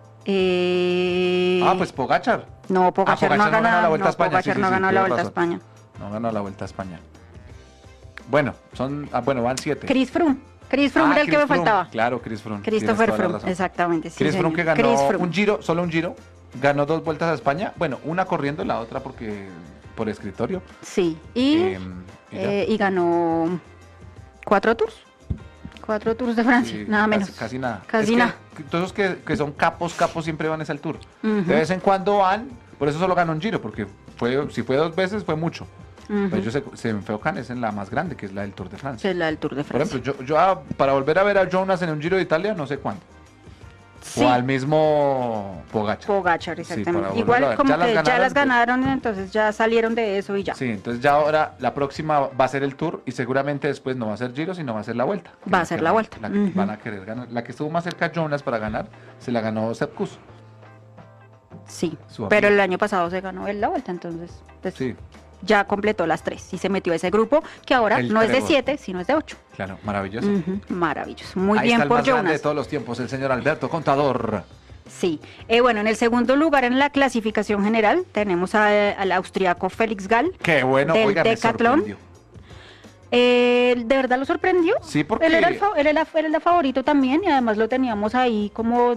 Pues Pogačar. No, Pogačar no ha ganado la Vuelta a España. Pogačar no ha ganado la Vuelta a España. No ganó la Vuelta a España. Bueno, van 7. Chris Froome era el que me faltaba. Claro, Chris Froome. Christopher Froome, exactamente. Sí, Chris Froome que ganó un Giro, solo un Giro. Ganó 2 vueltas a España. Bueno, una corriendo, la otra por escritorio. Sí, y ganó 4 tours. 4 tours de Francia, sí, nada menos. Casi nada. Casi nada. Todos que son capos siempre van al Tour. De vez en cuando van, por eso solo ganó un Giro, porque si fue 2 veces fue mucho. Pues ellos se enfocan es en la más grande, que es la del Tour de Francia. Es la del Tour de Francia. Por ejemplo, yo para volver a ver a Jonas en un Giro de Italia, no sé cuándo. Sí. O al mismo Pogačar, exactamente. Sí, igual como que ya las ganaron, entonces ya salieron de eso y ya. Sí, entonces ya ahora la próxima va a ser el Tour y seguramente después no va a ser Giro, sino va a ser la Vuelta. Va a ser la Vuelta. La que van a querer ganar. La que estuvo más cerca a Jonas para ganar, se la ganó Sepp Kuss. Sí, pero el año pasado se ganó la Vuelta, entonces sí. Ya completó las 3 y se metió a ese grupo que ahora no es de 7, sino es de 8. Claro, maravilloso. Maravilloso, muy ahí bien está por el más Jonas. grande de todos los tiempos, el señor Alberto Contador. Sí, bueno, en el segundo lugar en la clasificación general tenemos al austriaco Felix Gall. Qué bueno, del oiga, Decathlon. ¿De verdad lo sorprendió? Sí, porque él era el favorito también y además lo teníamos ahí como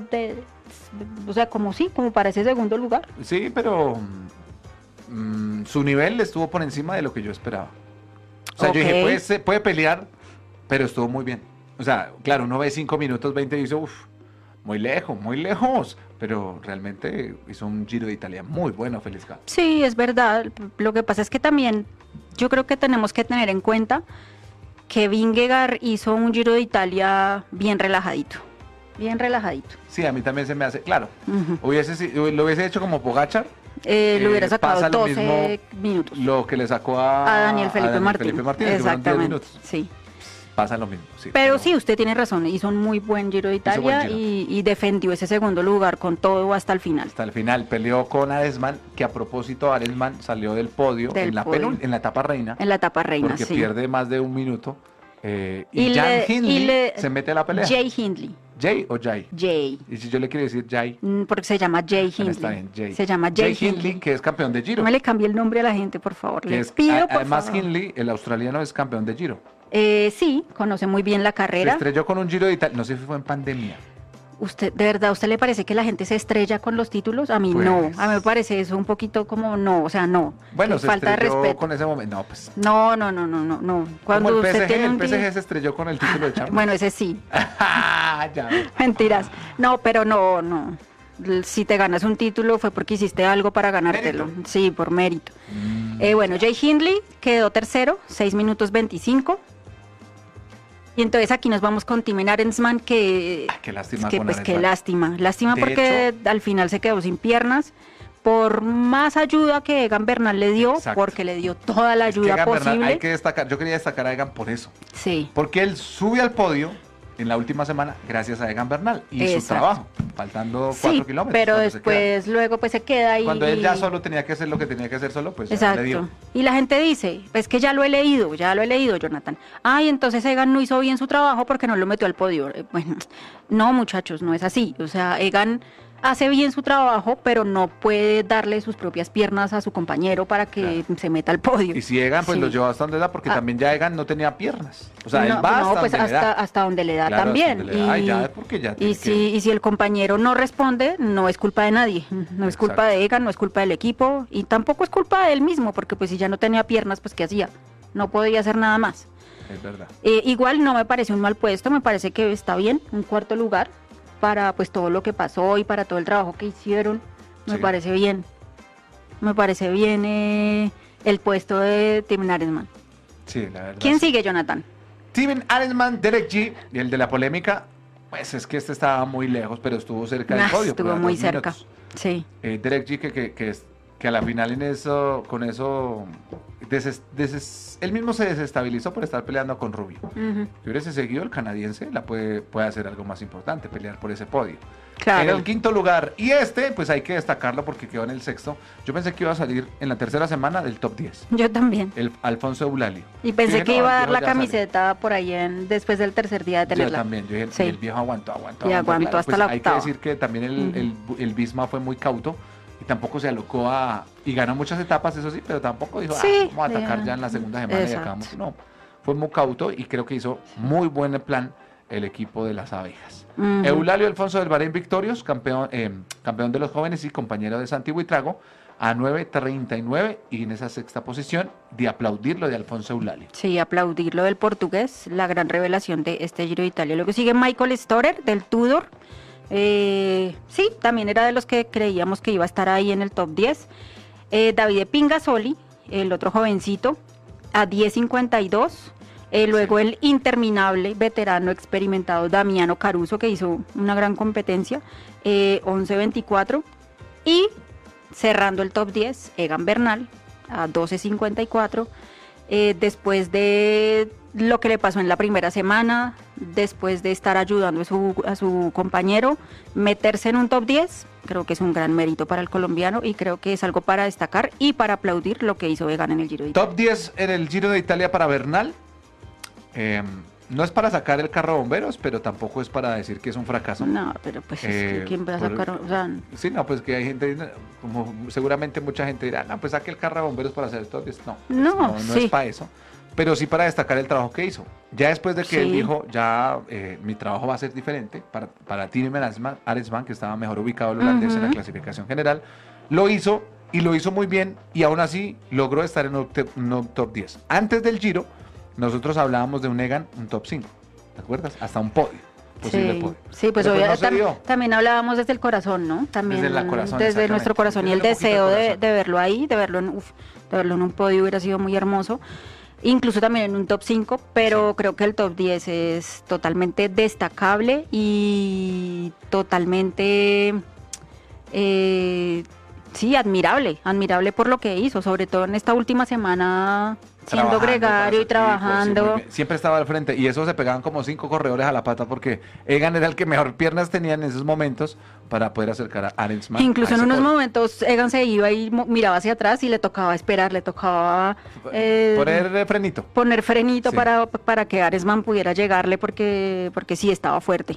como para ese segundo lugar. Sí, pero su nivel estuvo por encima de lo que yo esperaba. O sea, yo dije, puede pelear, pero estuvo muy bien. O sea, claro, uno ve 5 minutos 20 y dice, muy lejos, pero realmente hizo un Giro de Italia muy bueno, Felix Gall. Sí, es verdad. Lo que pasa es que también yo creo que tenemos que tener en cuenta que Vingegaard hizo un Giro de Italia bien relajadito. Bien relajadito. Sí, a mí también se me hace, claro, Ujú. lo hubiese hecho como Pogačar. Le hubiera pasa sacado lo 12 minutos. Lo que le sacó A Daniel Felipe Martín. que fueron 10 Exactamente. minutos. Sí. Pasa lo mismo. Sí, Pero sí, usted tiene razón, hizo un muy buen Giro de Hizo buen Italia Giro. y defendió ese segundo lugar con todo hasta el final. Hasta el final peleó con Arensman, que a propósito Arensman salió del podio, Del en, la podio. en la etapa reina, En la etapa reina, porque sí. pierde más de un minuto. Y Y Jan le- Hindley y le- se mete a la pelea. Jay Hindley. ¿Jay o Jay? Jay. Y si yo le quiero decir Jay, Porque se llama Jay bueno, está Hindley. bien, Jay. Se llama Jay Hindley, Hindley. que es campeón de Giro. No me le cambie el nombre a la gente, por favor. Que Les es- pido, por además, favor. Hindley, el australiano, es campeón de Giro. Sí, conoce muy bien la Se carrera. estrelló con un Giro de Italia, no sé si fue en pandemia. ¿De verdad a usted le parece que la gente se estrella con los títulos? A mí Pues- no. A mí me parece eso un poquito como no, o sea, no. Bueno, Que se falta de estrelló respeto. con ese momento. No, pues. No. Cuando Como el usted PSG, tiene un el PSG se estrelló con el título de Champions. Bueno, ese sí. Ya. Mentiras. No, pero no. Si te ganas un título fue porque hiciste algo para ganártelo. Mérito. Sí, por mérito. Bueno, Jay Hindley quedó tercero, 6 minutos 25. Y entonces aquí nos vamos con Tim Arensman, que, Qué lástima que con pues qué Arensman. lástima. Lástima De porque al final se quedó sin piernas. Por más ayuda que Egan Bernal le dio, Exacto. porque le dio toda la Es que ayuda Egan Bernal, posible. hay que destacar, yo quería destacar a Egan por eso. Sí. Porque él sube al podio en la última semana gracias a Egan Bernal y su Exacto. trabajo, faltando 4 Sí, kilómetros. pero cuando se queda. después, luego pues se queda ahí. Cuando él ya solo tenía que hacer lo que tenía que hacer solo, pues ya Exacto. le dio. Y la gente dice, es que ya lo he leído, Jonathan. Ay, entonces Egan no hizo bien su trabajo porque no lo metió al podio. Bueno, no, muchachos, no es así. O sea, Egan hace bien su trabajo, pero no puede darle sus propias piernas a su compañero para que se meta al podio. Y si Egan, pues Sí. lo llevó hasta donde da, porque Ah. también ya Egan no tenía piernas. O sea, No, él va hasta pues donde le da. hasta donde le da Claro, hasta también. donde le da, y ya es porque ya tiene y si el compañero no responde, no es culpa de nadie. No es culpa Exacto. de Egan, no es culpa del equipo y tampoco es culpa de él mismo, porque pues si ya no tenía piernas, pues ¿qué hacía? No podía hacer nada más. Es verdad. Igual no me parece un mal puesto, me parece que está bien, un cuarto lugar para pues todo lo que pasó y para todo el trabajo que hicieron. Me Sí. parece bien. Me parece bien el puesto de Tim Arensman. Sí, la verdad. ¿Quién sí. sigue, Jonathan? Steven Arensman, Derek G, y el de la polémica, pues es que este estaba muy lejos, pero estuvo cerca del podio. Estuvo pero a muy 2 cerca. minutos. Sí. Derek G, que a la final en eso, con eso, él mismo se desestabilizó por estar peleando con Rubio. Ujú. Si hubiese seguido, el canadiense puede hacer algo más importante, pelear por ese podio. En Claro. el quinto lugar, y pues hay que destacarlo porque quedó en el sexto. Yo pensé que iba a salir en la tercera semana del top 10, Yo también. el Alfonso Eulalio. Y pensé Yo dije, que no, iba a el dar viejo la ya sale. camiseta por ahí después del tercer día de Yo tenerla. también, yo dije, Sí. y el viejo aguantó. Y aguantó hasta pues la hay que octava. decir que también el Bisma fue muy cauto y tampoco se alocó y ganó muchas etapas, eso sí, pero tampoco dijo, Sí, vamos a atacar ya. ya en la segunda semana y Exacto. acabamos. No, fue muy cauto y creo que hizo muy buen plan el equipo de las abejas. Ujú. Eulalio Alfonso del Bahrein Victorios, campeón de los jóvenes y compañero de Santi Buitrago, a 9:39 y en esa sexta posición de aplaudir lo de Alfonso Eulalio. Sí, aplaudir lo del portugués, la gran revelación de este Giro de Italia. Luego sigue Michael Storer del Tudor. Sí, también era de los que creíamos que iba a estar ahí en el top 10. Davide Pingasoli, el otro jovencito, a 10:52. Luego el interminable veterano experimentado Damiano Caruso, que hizo una gran competencia, 11:24. Y cerrando el top 10, Egan Bernal, a 12:54. Después de lo que le pasó en la primera semana, después de estar ayudando a su compañero, meterse en un top 10, creo que es un gran mérito para el colombiano y creo que es algo para destacar y para aplaudir lo que hizo Egan en el Giro de Italia. Top 10 en el Giro de Italia para Bernal. No es para sacar el carro a bomberos, pero tampoco es para decir que es un fracaso. No, pero pues es que ¿quién va a sacar? O sea, Sí, no, pues que hay gente, como seguramente mucha gente dirá, no, pues saque el carro a bomberos para hacer el top 10. No, pues No, no sí. es para eso, pero sí para destacar el trabajo que hizo. Ya después de que él Sí. dijo, ya mi trabajo va a ser diferente para Tim Arensman, que estaba mejor ubicado el holandés en la Ujú. clasificación general, lo hizo y lo hizo muy bien y aún así logró estar en un top 10. Antes del Giro, nosotros hablábamos de un Egan, un top 5, ¿te acuerdas? Hasta un podio, posible sí, podio. sí, pues Pero obviamente no se dio. también hablábamos desde el corazón, ¿no? También Desde el corazón, desde exactamente. nuestro corazón y el Desde un poquito deseo del corazón. de verlo ahí, de verlo verlo en un podio hubiera sido muy hermoso. Incluso también en un top 5, pero creo que el top 10 es totalmente destacable y totalmente, sí, admirable por lo que hizo, sobre todo en esta última semana siendo gregario y trabajando. Sí, siempre estaba al frente y eso se pegaban como 5 corredores a la pata porque Egan era el que mejor piernas tenía en esos momentos para poder acercar a Arensman. Incluso en unos momentos Egan se iba y miraba hacia atrás y le tocaba esperar, le tocaba poner frenito. Poner frenito Sí. para que Arensman pudiera llegarle porque sí estaba fuerte,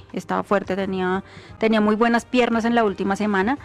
tenía muy buenas piernas en la última semana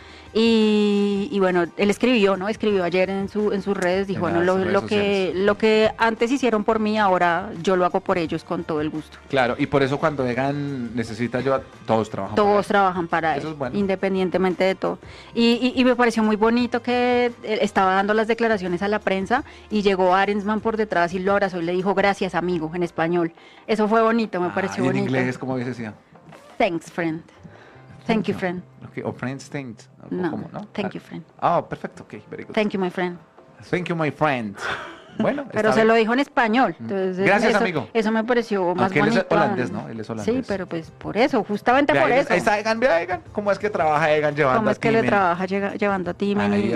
y bueno, él escribió ayer en sus redes, dijo, En bueno, las redes lo que antes hicieron por mí, ahora yo lo hago por ellos con todo el gusto. Claro, y por eso cuando Egan necesita ayuda, todos trabajan para Todos él. trabajan para Eso él, es bueno. independientemente de todo. Y me pareció muy bonito que él estaba dando las declaraciones a la prensa y llegó Arensman por detrás y lo abrazó y le dijo gracias amigo en español. Eso fue bonito, me pareció y en bonito. inglés, ¿cómo decía? Thanks, friend. Thank you, friend. Okay, o friends, thanks. No, ¿Cómo, no? thank you, friend. Ah, perfecto, ok, very good. Thank you, my friend. Thank you, my friend. Bueno, Pero está se lo bien. dijo en español. Entonces, Gracias, eso, amigo. Eso me pareció más Aunque él es bonito. holandés, ¿no? Él es holandés. Sí, pero pues por eso, justamente Vea, por eso. ahí está Egan, vea Egan, ¿cómo es que trabaja Egan llevando ¿Cómo a es que le Timen? trabaja llevando a Timen? Ahí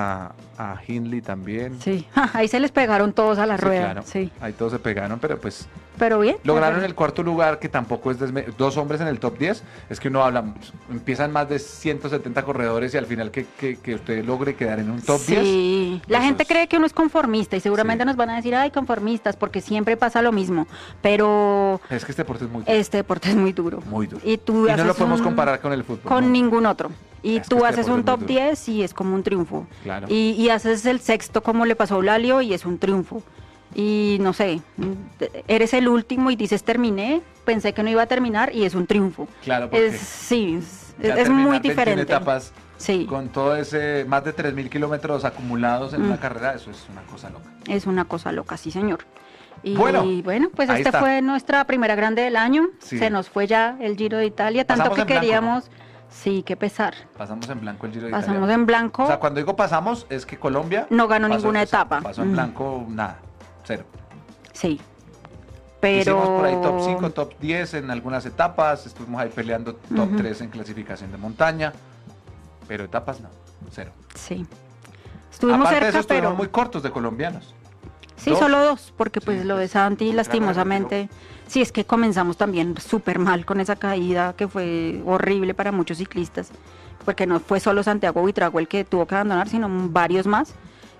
a Hindley también. Sí, ahí se les pegaron todos a la Sí, rueda. claro. Sí, Ahí todos se pegaron, pero pues pero bien. lograron el cuarto lugar, que tampoco es dos hombres en el top 10. Es que uno habla, empiezan más de 170 corredores y al final que usted logre quedar en un top 10. Sí, la eso gente es- cree que uno es conformista y seguramente Sí. nos van a decir, ay, conformistas, porque siempre pasa lo mismo. Pero Es que este deporte es muy duro. este deporte es muy duro. Muy duro. Y tú Y no lo haces podemos un- comparar con el fútbol. con ¿no? ningún otro. Y Es que tú este haces un deporte es top muy duro. 10 y es como un triunfo. Claro. Y haces el sexto como le pasó a Eulalio y es un triunfo. Y no sé, eres el último y dices terminé, pensé que no iba a terminar y es un triunfo. Claro, porque Sí, ya es muy terminar 21 diferente. etapas Sí, con todo ese más de 3.000 kilómetros acumulados en una carrera, eso es una cosa loca. es una cosa loca, sí señor. Y Bueno, bueno, pues ahí esta está. fue nuestra primera grande del año. Sí. Se nos fue ya el Giro de Italia, tanto Pasamos que en blanco, queríamos. Sí, qué pesar. Pasamos en blanco el Giro de Pasamos Italia. en blanco. O sea, cuando digo pasamos, es que Colombia No ganó pasó- ninguna etapa. Pasó en blanco, nada, cero. Sí. Pero Hicimos por ahí top 5, top 10 en algunas etapas, estuvimos ahí peleando top Ujú. 3 en clasificación de montaña, pero etapas no, cero. sí. Estuvimos Aparte de cerca, eso, estuvimos pero muy cortos de colombianos. sí, dos. solo dos, porque Sí, pues lo de pues, Santi ultra lastimosamente, sí, es que comenzamos también súper mal con esa caída que fue horrible para muchos ciclistas, porque no fue solo Santiago Buitrago el que tuvo que abandonar, sino varios más.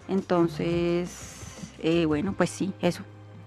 Entonces, bueno, pues sí, eso.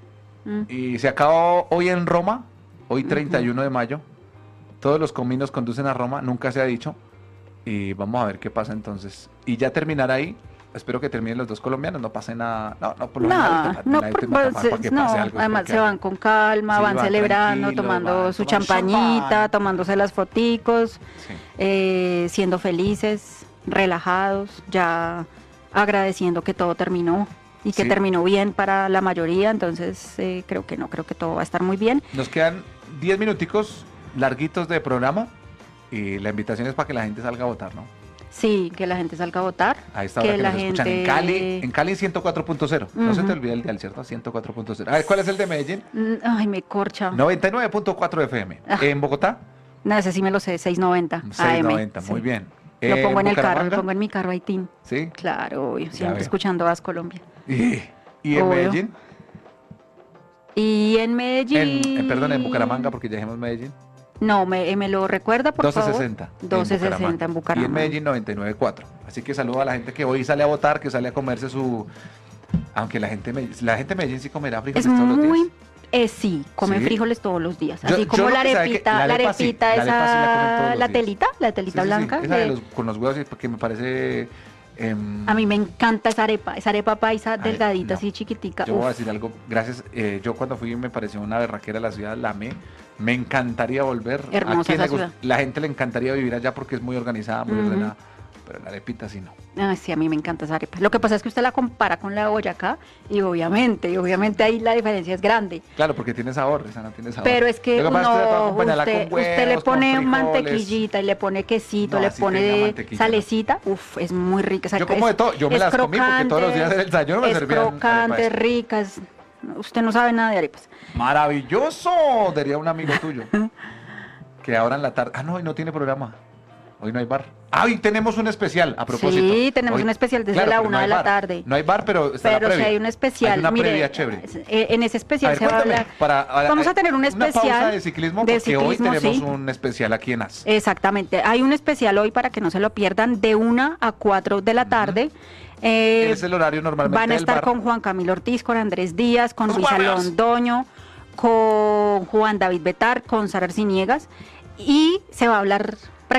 Y se acabó hoy en Roma, hoy 31 de mayo. Todos los caminos conducen a Roma, nunca se ha dicho. Y vamos a ver qué pasa entonces. Y ya terminar ahí, espero que terminen los dos colombianos, no pase nada. No, por lo general, No, la gente pues, mata más para que no, pase algo, es además porque se van con calma, Sí, van van celebrando, tranquilos, tomando van su tomando champañita, champán. tomándose las foticos, Sí. siendo felices, relajados, ya agradeciendo que todo terminó y que Sí. terminó bien para la mayoría, entonces creo que todo va a estar muy bien. Nos quedan 10 minuticos larguitos de programa y la invitación es para que la gente salga a votar, ¿no? Sí, que la gente salga a votar. A esta hora que nos escuchan en Cali 104.0 No se te Ujú. olvide el dial, ¿cierto? 104.0. A ver, ¿cuál es el de Medellín? Ay, me corcha. 99.4 FM. Ah. ¿En Bogotá? No, ese sí me lo sé, 690 AM. 690, muy sí. bien. Lo pongo en el carro, Bucaramanga? lo pongo en mi carro Aitín. Sí. Claro, obvio, siempre veo. escuchando As Colombia. ¿Y en Obvio. Medellín? Y en Medellín. Perdón, en Bucaramanga, porque ya dijimos Medellín. No, me lo recuerda, por 1260. favor. 1260 en Bucaramanga. Y en Medellín 99.4. Así que saludo a la gente que hoy sale a votar, que sale a comerse su... Aunque la gente de Medellín sí comerá frijoles Es todos los días. muy. Sí, come ¿Sí? frijoles todos los días. Yo- Así como yo la lo que sabe que arepita, la arepa sí, esa, la arepa sí la comen todos los la días. telita, la telita Sí, sí, sí, blanca. esa de- con los huevos, sí, porque me parece... A mí me encanta esa arepa paisa, Ay, delgadita, no. así chiquitica. Yo voy a Uf. decir algo, gracias. Yo cuando fui me pareció una berraquera la ciudad, la amé. Me encantaría volver. Hermosa ¿A quién esa le ciudad. La gente le encantaría vivir allá porque es muy organizada, muy Ujú. ordenada. pero la arepita sí no. Ay, sí, a mí me encanta esa arepa. Lo que pasa es que usted la compara con la de Boyacá y obviamente ahí la diferencia es grande. Claro, porque tiene sabor, esa no tiene sabor. Pero es que Lo pasa es que puede acompañarla usted, con usted le huevos, con pone frijoles. mantequillita y le pone quesito, No, le así tenga pone mantequilla, salecita, uf, es muy rica. Esa- Yo como de todo, yo me es las comí porque todos los días en el desayuno me es servían crocante, arepas. ricas. Usted no sabe nada de arepas. ¡Maravilloso! Diría un amigo tuyo. Que ahora en la tarde... Ah, no, hoy no tiene programa. Hoy no hay bar. Ah, hoy tenemos un especial, a propósito. Sí, tenemos Hoy- un especial desde claro, la pero 1 no hay de la bar. tarde. No hay bar, pero está la Pero si previa. hay un especial, Hay una mire, previa chévere. en ese especial A ver, se va a cuéntame, hablar. Vamos a tener un Una especial pausa de ciclismo de porque hoy ciclismo, tenemos sí. un especial aquí en AS. Exactamente. Hay un especial hoy para que no se lo pierdan de 1 a 4 de la tarde. Es el horario normalmente Van a del estar bar. con Juan Camilo Ortiz, con Andrés Díaz, con ¡Los Luisa guardias! Londoño, con Juan David Betar, con Sara Arciniegas y se va a hablar